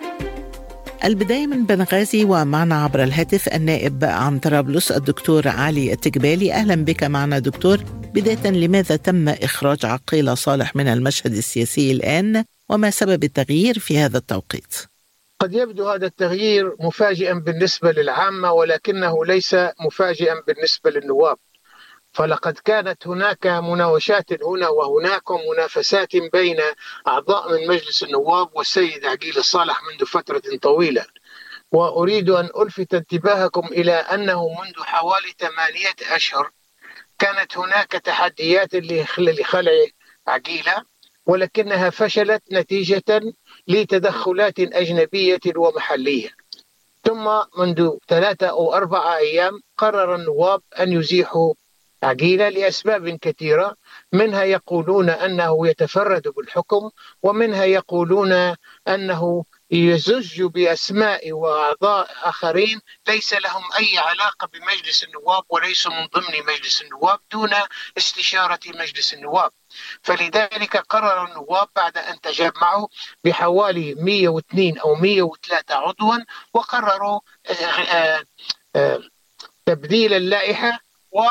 T: البداية من بنغازي، ومعنا عبر الهاتف النائب عن طرابلس الدكتور علي التقبالي. أهلا بك معنا دكتور. بداية، لماذا تم إخراج عقيل صالح من المشهد السياسي الآن، وما سبب التغيير في هذا التوقيت؟
E: قد يبدو هذا التغيير مفاجئا بالنسبة للعامة، ولكنه ليس مفاجئا بالنسبة للنواب، فلقد كانت هناك مناوشات هنا وهناك ومنافسات بين أعضاء من مجلس النواب والسيد عقيل صالح منذ فترة طويلة. وأريد أن ألفت انتباهكم إلى أنه منذ حوالي 8 أشهر كانت هناك تحديات لخلع عقيلة، ولكنها فشلت نتيجة لتدخلات أجنبية ومحلية. ثم منذ 3 أو 4 أيام قرر النواب أن يزيحوا عقيلة لأسباب كثيرة، منها يقولون أنه يتفرد بالحكم، ومنها يقولون أنه يزج بأسماء وأعضاء آخرين ليس لهم أي علاقة بمجلس النواب وليسوا من ضمن مجلس النواب دون استشارة مجلس النواب. فلذلك قرر النواب بعد أن تجمعوا بحوالي 102 أو 103 عضوا، وقرروا
U: تبديل اللائحة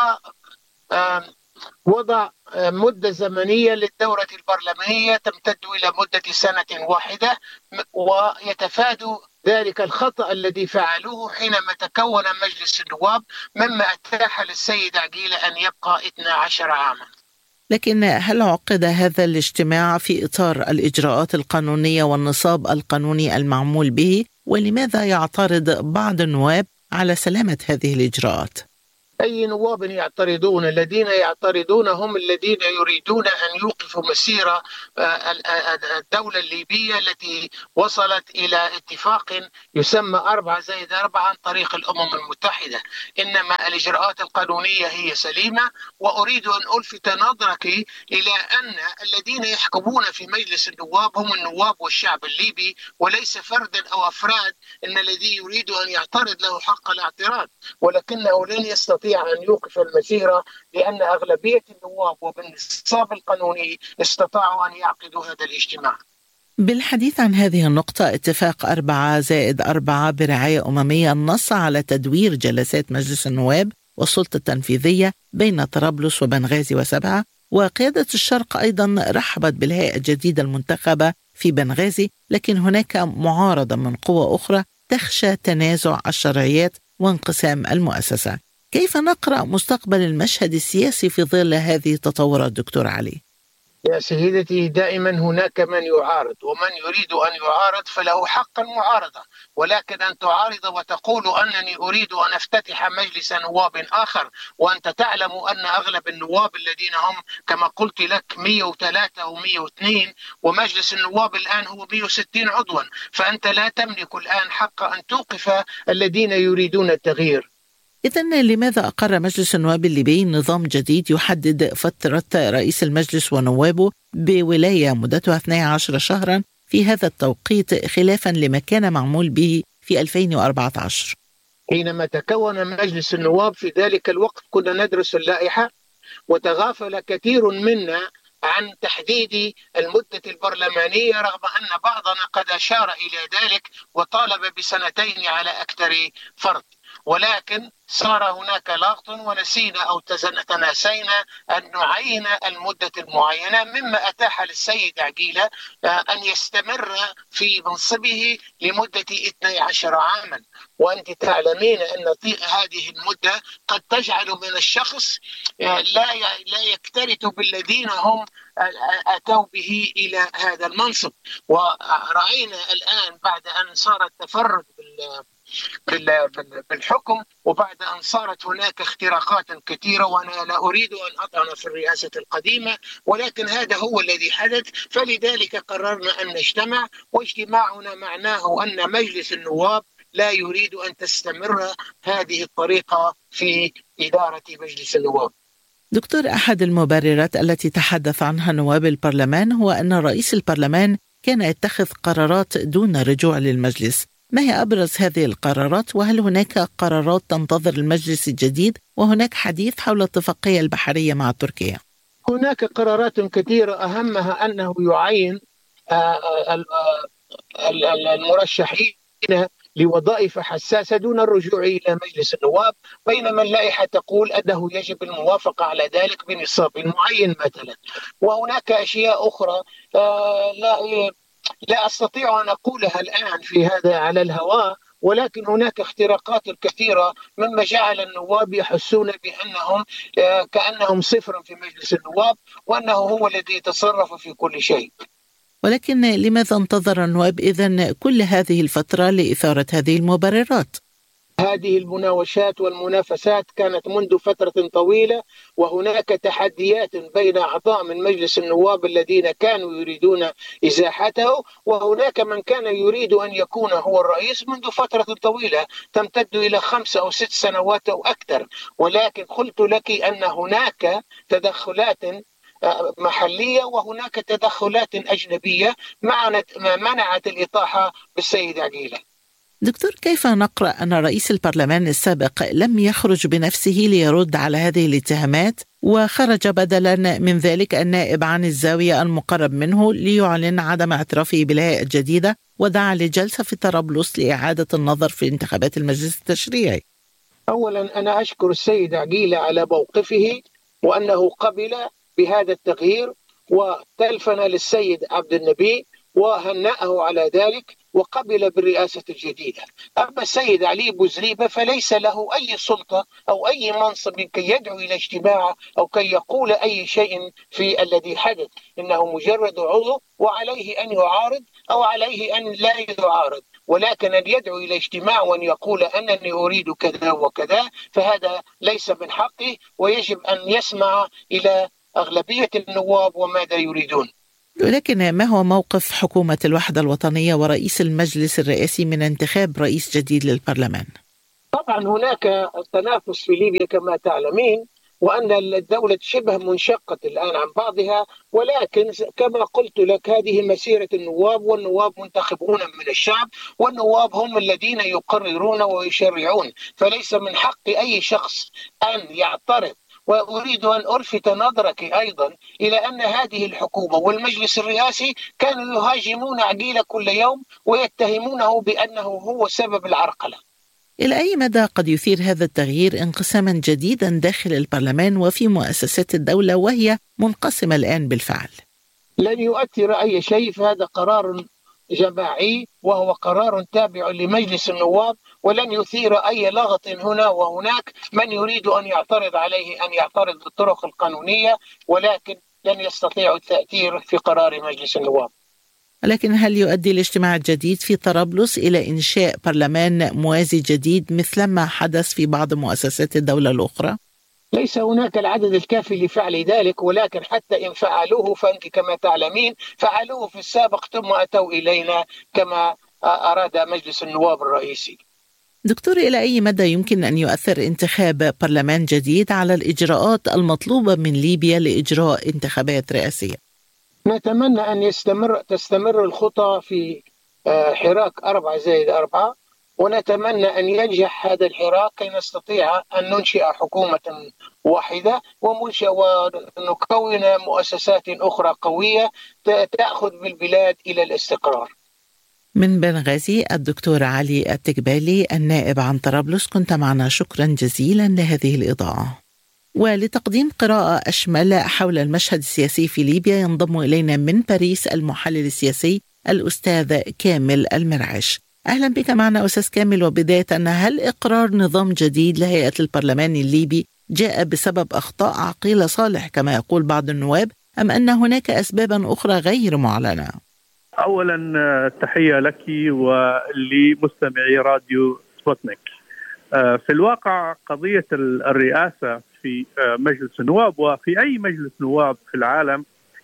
U: ووضع مدة زمنية للدورة البرلمانية تمتد إلى مدة سنة واحدة، ويتفادى ذلك الخطأ الذي فعلوه حينما تكون مجلس النواب، مما أتاح للسيد عقيلة أن يبقى 12 عاما.
T: لكن هل عقد هذا الاجتماع في إطار الإجراءات القانونية والنصاب القانوني المعمول به؟ ولماذا يعترض بعض النواب على سلامة هذه الإجراءات؟
U: أي نواب يعترضون؟ الذين يعترضون هم الذين يريدون أن يوقفوا مسيرة الدولة الليبية التي وصلت إلى اتفاق يسمى 4+4 عن طريق الأمم المتحدة. إنما الإجراءات القانونية هي سليمة، وأريد أن ألفت نظرك إلى أن الذين يحكمون في مجلس النواب هم النواب والشعب الليبي، وليس فردا أو أفراد. إن الذي يريد أن يعترض له حق الاعتراض، ولكنه لن يستطيع أن يوقف المسيرة، لأن أغلبية النواب وبالنصاب القانوني استطاعوا أن يعقدوا هذا الاجتماع.
T: بالحديث عن هذه النقطة، اتفاق 4+4 برعاية أممية نص على تدوير جلسات مجلس النواب والسلطة التنفيذية بين طرابلس وبنغازي وسبعة، وقيادة الشرق أيضا رحبت بالهيئة الجديدة المنتخبة في بنغازي، لكن هناك معارضة من قوى أخرى تخشى تنازع الشرعيات وانقسام المؤسسة. كيف نقرأ مستقبل المشهد السياسي في ظل هذه التطورات دكتور علي؟
U: يا سيدتي، دائما هناك من يعارض، ومن يريد أن يعارض فله حق المعارضة، ولكن أن تعارض وتقول أنني أريد أن أفتتح مجلس نواب آخر، وأنت تعلم أن أغلب النواب الذين هم كما قلت لك 103 و102، ومجلس النواب الآن هو 160 عضوا، فأنت لا تملك الآن حق أن توقف الذين يريدون التغيير.
T: إذن لماذا أقر مجلس النواب الليبي نظام جديد يحدد فترة رئيس المجلس ونوابه بولاية مدتها 12 شهرا في هذا التوقيت، خلافا لما كان معمول به في 2014؟
U: حينما تكون مجلس النواب في ذلك الوقت كنا ندرس اللائحة، وتغافل كثير منا عن تحديد المدة البرلمانية، رغم أن بعضنا قد أشار إلى ذلك وطالب ب2 على أكثر فرد، ولكن صار هناك لغط ونسينا أو تناسينا أن نعين المدة المعينة، مما أتاح للسيد عقيلة أن يستمر في منصبه لمدة 12 عاما. وأنت تعلمين أن هذه المدة قد تجعل من الشخص لا يكترث بالذين هم أتوا به إلى هذا المنصب. ورأينا الآن بعد أن صار التفرد بالحكم، وبعد أن صارت هناك اختراقات كثيرة، وأنا لا أريد أن أطعن في الرئاسة القديمة، ولكن هذا هو الذي حدث، فلذلك قررنا أن نجتمع، واجتماعنا معناه أن مجلس النواب لا يريد أن تستمر هذه الطريقة في إدارة مجلس النواب.
T: دكتور، أحد المبررات التي تحدث عنها نواب البرلمان هو أن رئيس البرلمان كان يتخذ قرارات دون رجوع للمجلس. ما هي أبرز هذه القرارات؟ وهل هناك قرارات تنتظر المجلس الجديد؟ وهناك حديث حول الاتفاقية البحرية مع تركيا.
U: هناك قرارات كثيرة، أهمها أنه يعين المرشحين لوظائف حساسة دون الرجوع إلى مجلس النواب، بينما اللائحة تقول أنه يجب الموافقة على ذلك بنصاب معين مثلا. وهناك أشياء أخرى لا أستطيع أن أقولها الآن في هذا على الهواء، ولكن هناك اختراقات كثيرة مما جعل النواب يحسون بأنهم كأنهم صفر في مجلس النواب، وأنه هو الذي يتصرف في كل شيء.
T: ولكن لماذا انتظر النواب إذن كل هذه الفترة لإثارة هذه المبررات؟
U: هذه المناوشات والمنافسات كانت منذ فترة طويلة، وهناك تحديات بين أعضاء من مجلس النواب الذين كانوا يريدون إزاحته، وهناك من كان يريد أن يكون هو الرئيس منذ فترة طويلة تمتد إلى 5 أو 6 سنوات أو أكثر. ولكن قلت لك أن هناك تدخلات محلية وهناك تدخلات أجنبية منعت الإطاحة بالسيد عقيلة.
T: دكتور، كيف نقرأ أن رئيس البرلمان السابق لم يخرج بنفسه ليرد على هذه الاتهامات، وخرج بدلا من ذلك النائب عن الزاوية المقرب منه ليعلن عدم اعترافه بالهيئة الجديدة، ودعا لجلسة في طرابلس لإعادة النظر في انتخابات المجلس التشريعي؟
U: أولا أنا أشكر السيد عقيلة على موقفه وأنه قبل بهذا التغيير وتلفن للسيد عبد النبي وهنأه على ذلك وقبل بالرئاسة الجديدة. أما السيد علي بوزريبة فليس له أي سلطة أو أي منصب كي يدعو إلى اجتماع أو كي يقول أي شيء في الذي حدث، إنه مجرد عضو وعليه أن يعارض أو عليه أن لا يعارض، ولكن أن يدعو إلى اجتماع وأن يقول أنني أريد كذا وكذا فهذا ليس من حقه، ويجب أن يسمع إلى أغلبية النواب وماذا يريدون.
T: ولكن ما هو موقف حكومة الوحدة الوطنية ورئيس المجلس الرئاسي من انتخاب رئيس جديد للبرلمان؟
U: طبعا هناك تنافس في ليبيا كما تعلمين، وأن الدولة شبه منشقة الآن عن بعضها، ولكن كما قلت لك هذه مسيرة النواب، والنواب منتخبون من الشعب، والنواب هم الذين يقررون ويشرعون، فليس من حق أي شخص أن يعترض. وأريد أن ألفت نظرك أيضا إلى أن هذه الحكومة والمجلس الرئاسي كانوا يهاجمون عقيلة كل يوم ويتهمونه بأنه هو سبب العرقلة.
T: إلى أي مدى قد يثير هذا التغيير انقساما جديدا داخل البرلمان وفي مؤسسات الدولة وهي منقسمة الآن بالفعل؟
U: لن يؤثر أي شيء، فهذا قرار جماعي وهو قرار تابع لمجلس النواب، ولن يثير أي لغط هنا وهناك. من يريد أن يعترض عليه أن يعترض بالطرق القانونية، ولكن لن يستطيع التأثير في قرار مجلس النواب.
T: لكن هل يؤدي الاجتماع الجديد في طرابلس إلى إنشاء برلمان موازي جديد مثلما حدث في بعض مؤسسات الدولة الأخرى؟
U: ليس هناك العدد الكافي لفعل ذلك، ولكن حتى إن فعلوه فأنت كما تعلمين فعلوه في السابق ثم أتوا إلينا كما أراد مجلس النواب الرئيسي.
T: دكتور، إلى أي مدى يمكن أن يؤثر انتخاب برلمان جديد على الإجراءات المطلوبة من ليبيا لإجراء انتخابات رئاسية؟
U: نتمنى أن تستمر الخطى في حراك 4+4، ونتمنى أن ينجح هذا الحراك كي نستطيع أن ننشئ حكومة واحدة ونكون مؤسسات أخرى قوية تأخذ بالبلاد إلى الاستقرار.
T: من بنغازي الدكتور علي التكبالي النائب عن طرابلس، كنت معنا، شكرا جزيلا لهذه الإضاءة. ولتقديم قراءة أشمل حول المشهد السياسي في ليبيا ينضم إلينا من باريس المحلل السياسي الأستاذ كامل المرعش. أهلا بك معنا أستاذ كامل. وبداية، هل إقرار نظام جديد لهيئة البرلمان الليبي جاء بسبب أخطاء عقيلة صالح كما يقول بعض النواب، أم أن هناك أسبابا أخرى غير معلنة؟
A: أولا تحية لك ولمستمعي راديو سبوتنيك. في الواقع قضية الرئاسة في مجلس النواب وفي أي مجلس نواب في العالم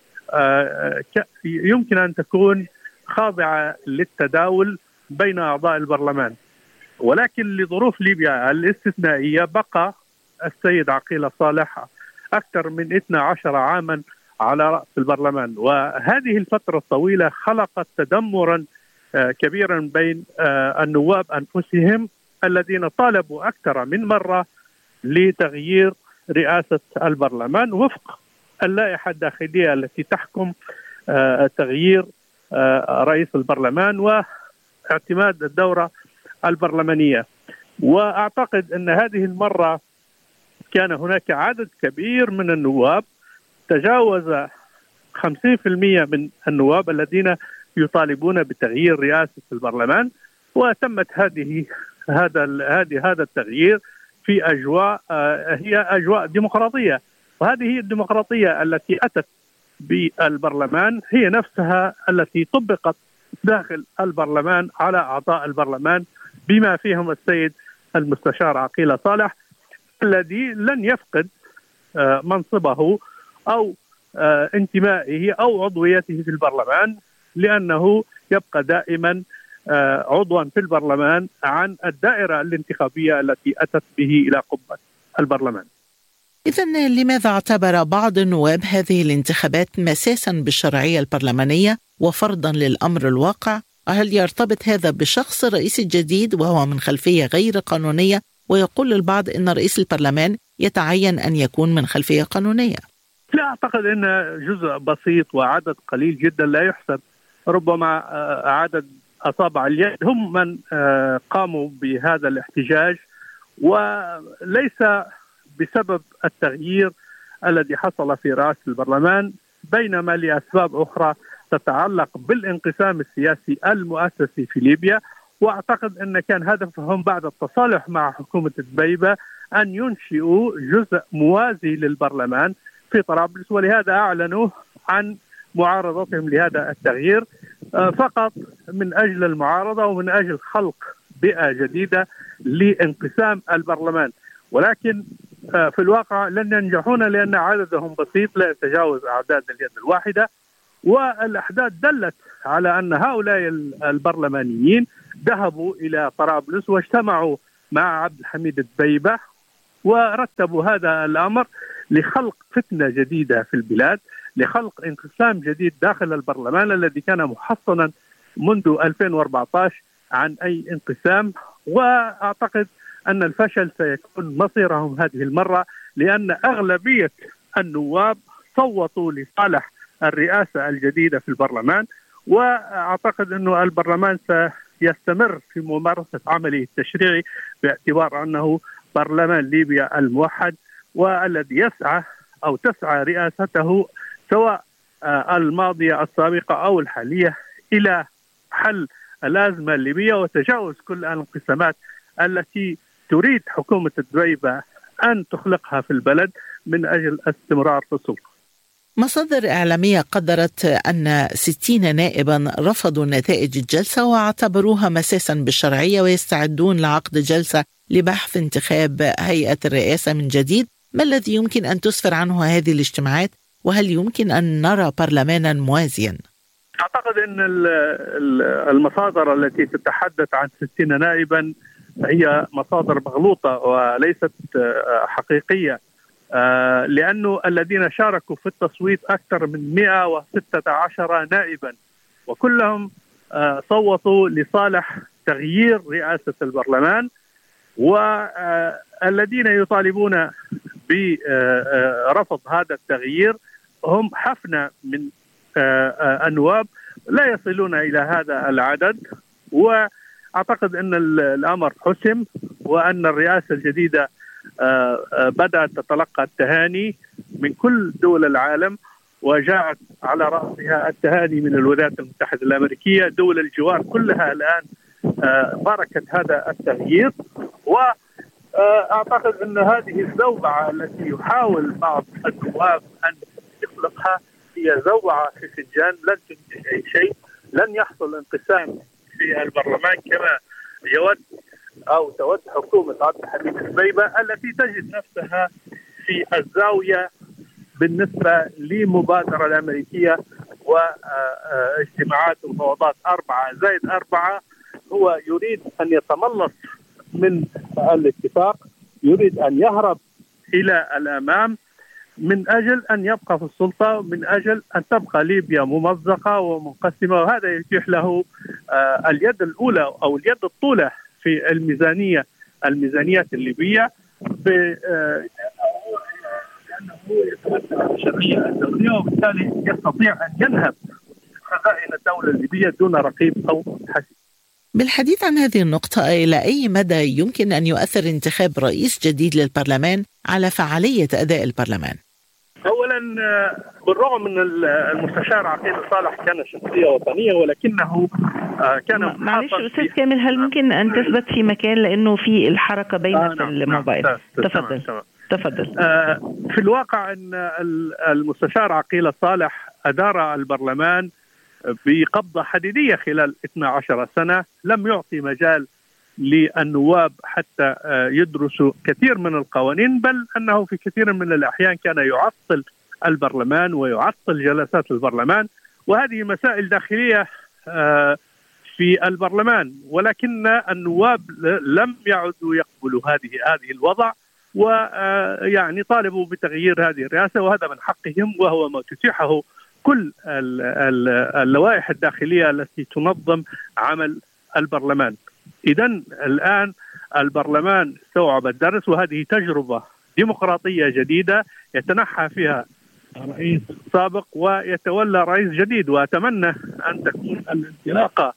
A: يمكن أن تكون خاضعة للتداول بين أعضاء البرلمان، ولكن لظروف ليبيا الاستثنائية بقى السيد عقيلة صالح أكثر من 12 عاما على رأس البرلمان، وهذه الفترة الطويلة خلقت تدمرا كبيرا بين النواب أنفسهم الذين طالبوا أكثر من مرة لتغيير رئاسة البرلمان وفق اللائحة الداخلية التي تحكم تغيير رئيس البرلمان واعتماد الدورة البرلمانية. وأعتقد أن هذه المرة كان هناك عدد كبير من النواب تجاوز 50% من النواب الذين يطالبون بتغيير رئاسة البرلمان، وتمت هذا التغيير في أجواء هي أجواء ديمقراطية، وهذه هي الديمقراطية التي أتت بالبرلمان هي نفسها التي طبقت داخل البرلمان على أعضاء البرلمان بما فيهم السيد المستشار عقيلة صالح الذي لن يفقد منصبه أو انتمائه أو عضويته في البرلمان، لأنه يبقى دائما عضوا في البرلمان عن الدائرة الانتخابية التي أتت به إلى قبة البرلمان.
T: إذن لماذا اعتبر بعض النواب هذه الانتخابات مساسا بالشرعية البرلمانية وفرضا للأمر الواقع؟ هل يرتبط هذا بشخص الرئيس الجديد وهو من خلفية غير قانونية؟ ويقول البعض أن رئيس البرلمان يتعين أن يكون من خلفية قانونية.
A: لا أعتقد أن جزء بسيط وعدد قليل جدا لا يحسب، ربما عدد أصابع اليد هم من قاموا بهذا الاحتجاج وليس بسبب التغيير الذي حصل في رئاسة البرلمان، بينما لأسباب أخرى تتعلق بالانقسام السياسي المؤسسي في ليبيا. وأعتقد أن كان هدفهم بعد التصالح مع حكومة دبيبة أن ينشئوا جزء موازي للبرلمان في طرابلس، ولهذا أعلنوا عن معارضتهم لهذا التغيير فقط من أجل المعارضة ومن أجل خلق بيئة جديدة لانقسام البرلمان. ولكن في الواقع لن ينجحون لأن عددهم بسيط لا يتجاوز أعداد اليد الواحدة، والأحداث دلت على أن هؤلاء البرلمانيين ذهبوا إلى طرابلس واجتمعوا مع عبد الحميد دبيبة ورتبوا هذا الأمر لخلق فتنة جديدة في البلاد، لخلق انقسام جديد داخل البرلمان الذي كان محصنا منذ 2014 عن أي انقسام. وأعتقد أن الفشل سيكون مصيرهم هذه المرة، لأن أغلبية النواب صوتوا لصالح الرئاسة الجديدة في البرلمان. وأعتقد أن البرلمان سيستمر في ممارسة عمله التشريعي باعتبار أنه برلمان ليبيا الموحد، والذي يسعى أو تسعى رئاسته سواء الماضية السابقة أو الحالية إلى حل الأزمة الليبية وتجاوز كل الانقسامات التي تريد حكومة دبيبة أن تخلقها في البلد من أجل الاستمرار في السلطة.
T: مصادر إعلامية قدرت أن 60 نائبا رفضوا نتائج الجلسة واعتبروها مساسا بالشرعية ويستعدون لعقد جلسة لبحث انتخاب هيئة الرئاسة من جديد. ما الذي يمكن أن تسفر عنه هذه الاجتماعات، وهل يمكن أن نرى برلمانا موازيا؟
A: أعتقد أن المصادر التي تتحدث عن 60 نائبا هي مصادر مغلوطة وليست حقيقية، لأنه الذين شاركوا في التصويت أكثر من 116 نائبا، وكلهم صوتوا لصالح تغيير رئاسة البرلمان. والذين يطالبون برفض هذا التغيير هم حفنة من النواب لا يصلون إلى هذا العدد. وأعتقد أن الأمر حسم وأن الرئاسة الجديدة بدأت تتلقى التهاني من كل دول العالم، وجاءت على رأسها التهاني من الولايات المتحدة الأمريكية. دول الجوار كلها الآن باركت هذا التغيير. وأعتقد أن هذه الزوبعة التي يحاول بعض النواب أن يخلقها هي زوبعة في فنجان لن تنتج أي شيء. لن يحصل انقسام في البرلمان كما يود أو تود حكومة عبد الحميد دبيبة التي تجد نفسها في الزاوية بالنسبة لمبادرة الأمريكية واجتماعات ومفاوضات 4+4. هو يريد أن يتملص من الاتفاق، يريد أن يهرب إلى الأمام من أجل أن يبقى في السلطة، من أجل أن تبقى ليبيا ممزقة ومنقسمة. وهذا يتيح له اليد الأولى أو اليد الطولة في الميزانيات الليبية، لأنه يتمثل بالشرعية الدولية وبالتالي يستطيع أن ينهب خزائن الدولة الليبية دون رقيب أو حسيب.
T: بالحديث عن هذه النقطة، إلى أي مدى يمكن أن يؤثر انتخاب رئيس جديد للبرلمان على فعالية أداء البرلمان؟
A: أولا، بالرغم من المستشار عقيل صالح كان شخصية وطنية، ولكنه كان
C: معلش أستاذ كامل، هل ممكن أن تثبت في مكان لأنه في الحركة بين الموبايل؟ تفضل.
A: في الواقع أن المستشار عقيل صالح أدار البرلمان بقبضة حديدية خلال 12 سنة، لم يعطي مجال للنواب حتى يدرسوا كثير من القوانين، بل أنه في كثير من الأحيان كان يعطل البرلمان ويعطل جلسات البرلمان، وهذه مسائل داخلية في البرلمان. ولكن النواب لم يعدوا يقبلوا هذه الوضع، ويعني طالبوا بتغيير هذه الرئاسة، وهذا من حقهم وهو ما تتيحه كل اللوائح الداخلية التي تنظم عمل البرلمان. إذن الآن البرلمان استوعب الدرس، وهذه تجربة ديمقراطية جديدة يتنحى فيها رئيس سابق ويتولى رئيس جديد، وأتمنى أن تكون الانطلاقة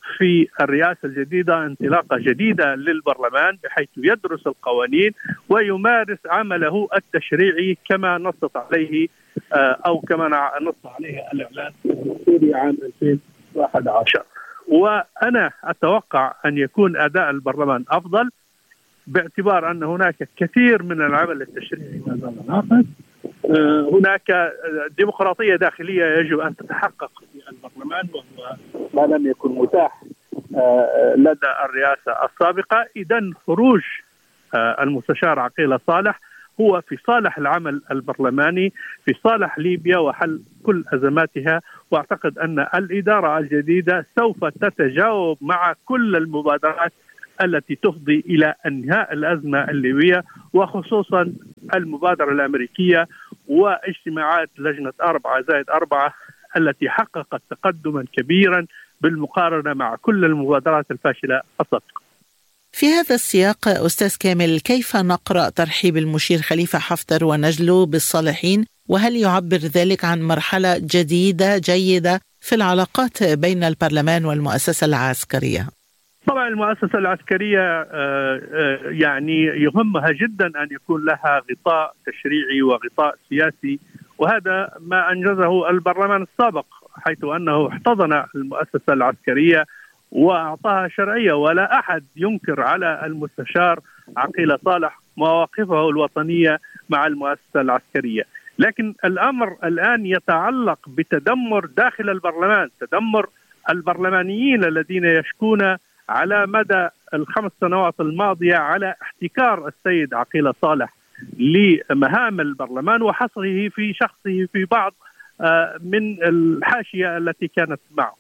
A: في الرئاسة الجديدة انطلاقة جديدة للبرلمان بحيث يدرس القوانين ويمارس عمله التشريعي كما نصت عليه أو كما نص عليه الإعلان الدستوري عام 2011. وأنا أتوقع أن يكون أداء البرلمان أفضل باعتبار أن هناك كثير من العمل التشريعي ما زال ناقص. هناك ديمقراطية داخلية يجب أن تتحقق في البرلمان وهو ما لم يكن متاح لدى الرئاسة السابقة. إذن خروج المستشار عقيلة صالح هو في صالح العمل البرلماني، في صالح ليبيا وحل كل أزماتها. وأعتقد أن الإدارة الجديدة سوف تتجاوب مع كل المبادرات التي تفضي إلى انهاء الأزمة الليبية، وخصوصا المبادرة الأمريكية واجتماعات لجنة 4+4 التي حققت تقدما كبيرا بالمقارنة مع كل المبادرات الفاشلة السابقة.
T: في هذا السياق أستاذ كامل، كيف نقرأ ترحيب المشير خليفة حفتر ونجله بالصالحين؟ وهل يعبر ذلك عن مرحلة جديدة جيدة في العلاقات بين البرلمان والمؤسسة العسكرية؟
A: طبعا المؤسسة العسكرية يعني يهمها جدا أن يكون لها غطاء تشريعي وغطاء سياسي، وهذا ما أنجزه البرلمان السابق حيث أنه احتضن المؤسسة العسكرية وأعطاها شرعية. ولا أحد ينكر على المستشار عقيلة صالح مواقفه الوطنية مع المؤسسة العسكرية، لكن الأمر الآن يتعلق بتدمر داخل البرلمان، تدمر البرلمانيين الذين يشكون على مدى ال5 سنوات الماضية على احتكار السيد عقيلة صالح لمهام البرلمان وحصره في شخصه في بعض من الحاشية التي كانت معه.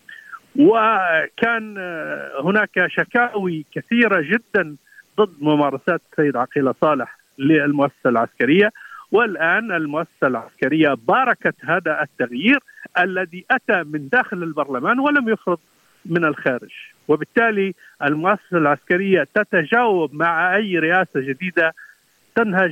A: وكان هناك شكاوي كثيرة جدا ضد ممارسات السيد عقيلة صالح للمؤسسة العسكرية، والآن المؤسسة العسكرية باركت هذا التغيير الذي أتى من داخل البرلمان ولم يفرض من الخارج. وبالتالي المؤسسة العسكرية تتجاوب مع أي رئاسة جديدة تنهج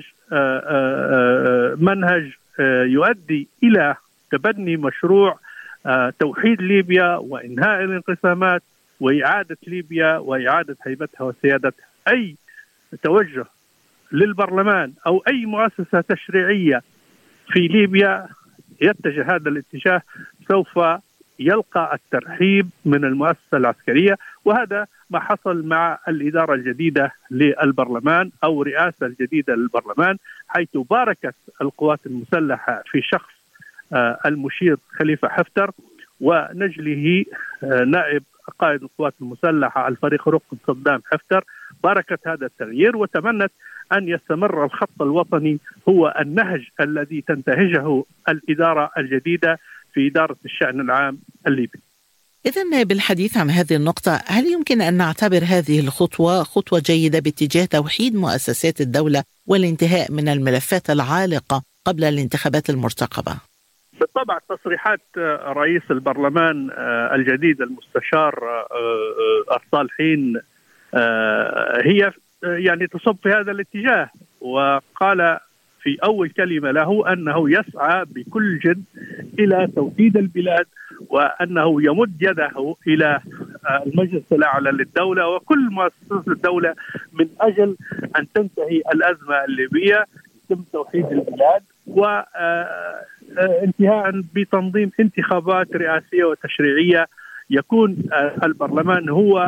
A: منهج يؤدي إلى تبني مشروع توحيد ليبيا وإنهاء الانقسامات وإعادة ليبيا وإعادة هيبتها وسيادتها. أي توجه للبرلمان أو أي مؤسسة تشريعية في ليبيا يتجه هذا الاتجاه سوف يلقى الترحيب من المؤسسة العسكرية، وهذا ما حصل مع الإدارة الجديدة للبرلمان أو رئاسة الجديدة للبرلمان، حيث باركت القوات المسلحة في شخص المشير خليفة حفتر ونجله نائب قائد القوات المسلحة الفريق ركن صدام حفتر. باركت هذا التغيير وتمنت أن يستمر الخط الوطني هو النهج الذي تنتهجه الإدارة الجديدة في إدارة الشأن العام الليبي.
T: إذن بالحديث عن هذه النقطة، هل يمكن أن نعتبر هذه الخطوة خطوة جيدة باتجاه توحيد مؤسسات الدولة والانتهاء من الملفات العالقة قبل الانتخابات المرتقبة؟
A: بالطبع تصريحات رئيس البرلمان الجديد المستشار الصالحين هي يعني تصب في هذا الاتجاه، وقال في أول كلمة له أنه يسعى بكل جد إلى توحيد البلاد وأنه يمد يده إلى المجلس الأعلى للدولة وكل مؤسسات الدولة من أجل أن تنتهي الأزمة الليبية، يتم توحيد البلاد وانتهاء بتنظيم انتخابات رئاسية وتشريعية يكون البرلمان هو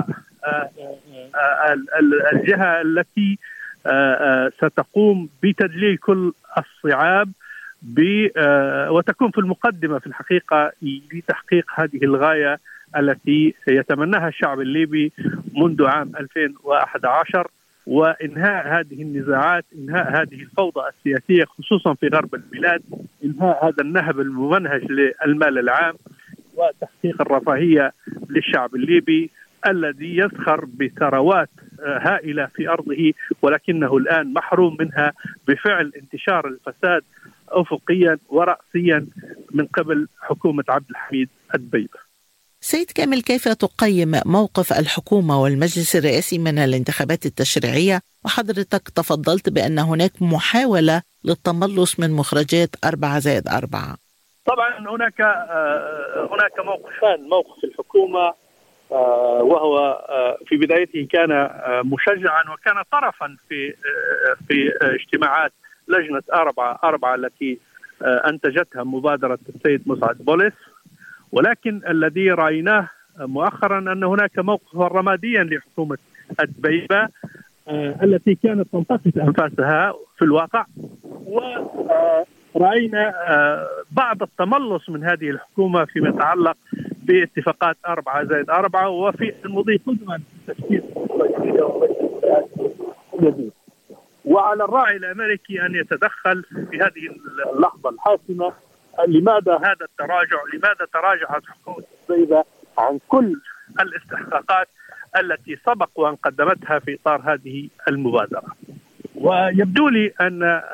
A: الجهة التي ستقوم بتدليل كل الصعاب وتكون في المقدمة في الحقيقة لتحقيق هذه الغاية التي يتمناها الشعب الليبي منذ عام 2011 وإنهاء هذه النزاعات، إنهاء هذه الفوضى السياسية خصوصا في غرب البلاد، إنهاء هذا النهب الممنهج للمال العام وتحقيق الرفاهية للشعب الليبي الذي يزخر بثروات هائلة في أرضه ولكنه الآن محروم منها بفعل انتشار الفساد أفقيا ورأسيا من قبل حكومة عبد الحميد الدبيبة.
T: سيد كامل، كيف تقيم موقف الحكومة والمجلس الرئاسي من الانتخابات التشريعية؟ وحضرتك تفضلت بأن هناك محاولة للتملص من مخرجات 4+4.
A: طبعا هناك موقفان، موقف الحكومة وهو في بدايته كان مشجعا وكان طرفا في اجتماعات لجنة أربعة التي أنتجتها مبادرة السيد مسعد بولس. ولكن الذي رأيناه مؤخرا أن هناك موقفا رماديا لحكومة الدبيبة التي كانت تنتقص أنفاسها في الواقع، ورأينا بعض التملص من هذه الحكومة فيما يتعلق باتفاقات 4+4 وفي المضي قدما تشكيل جديد. وعلى الراعي الأمريكي أن يتدخل في هذه اللحظة الحاسمة. لماذا هذا التراجع؟ لماذا تراجعت حكومة الدبيبة عن كل الاستحقاقات التي سبق وأن قدمتها في إطار هذه المبادرة؟ ويبدو لي أن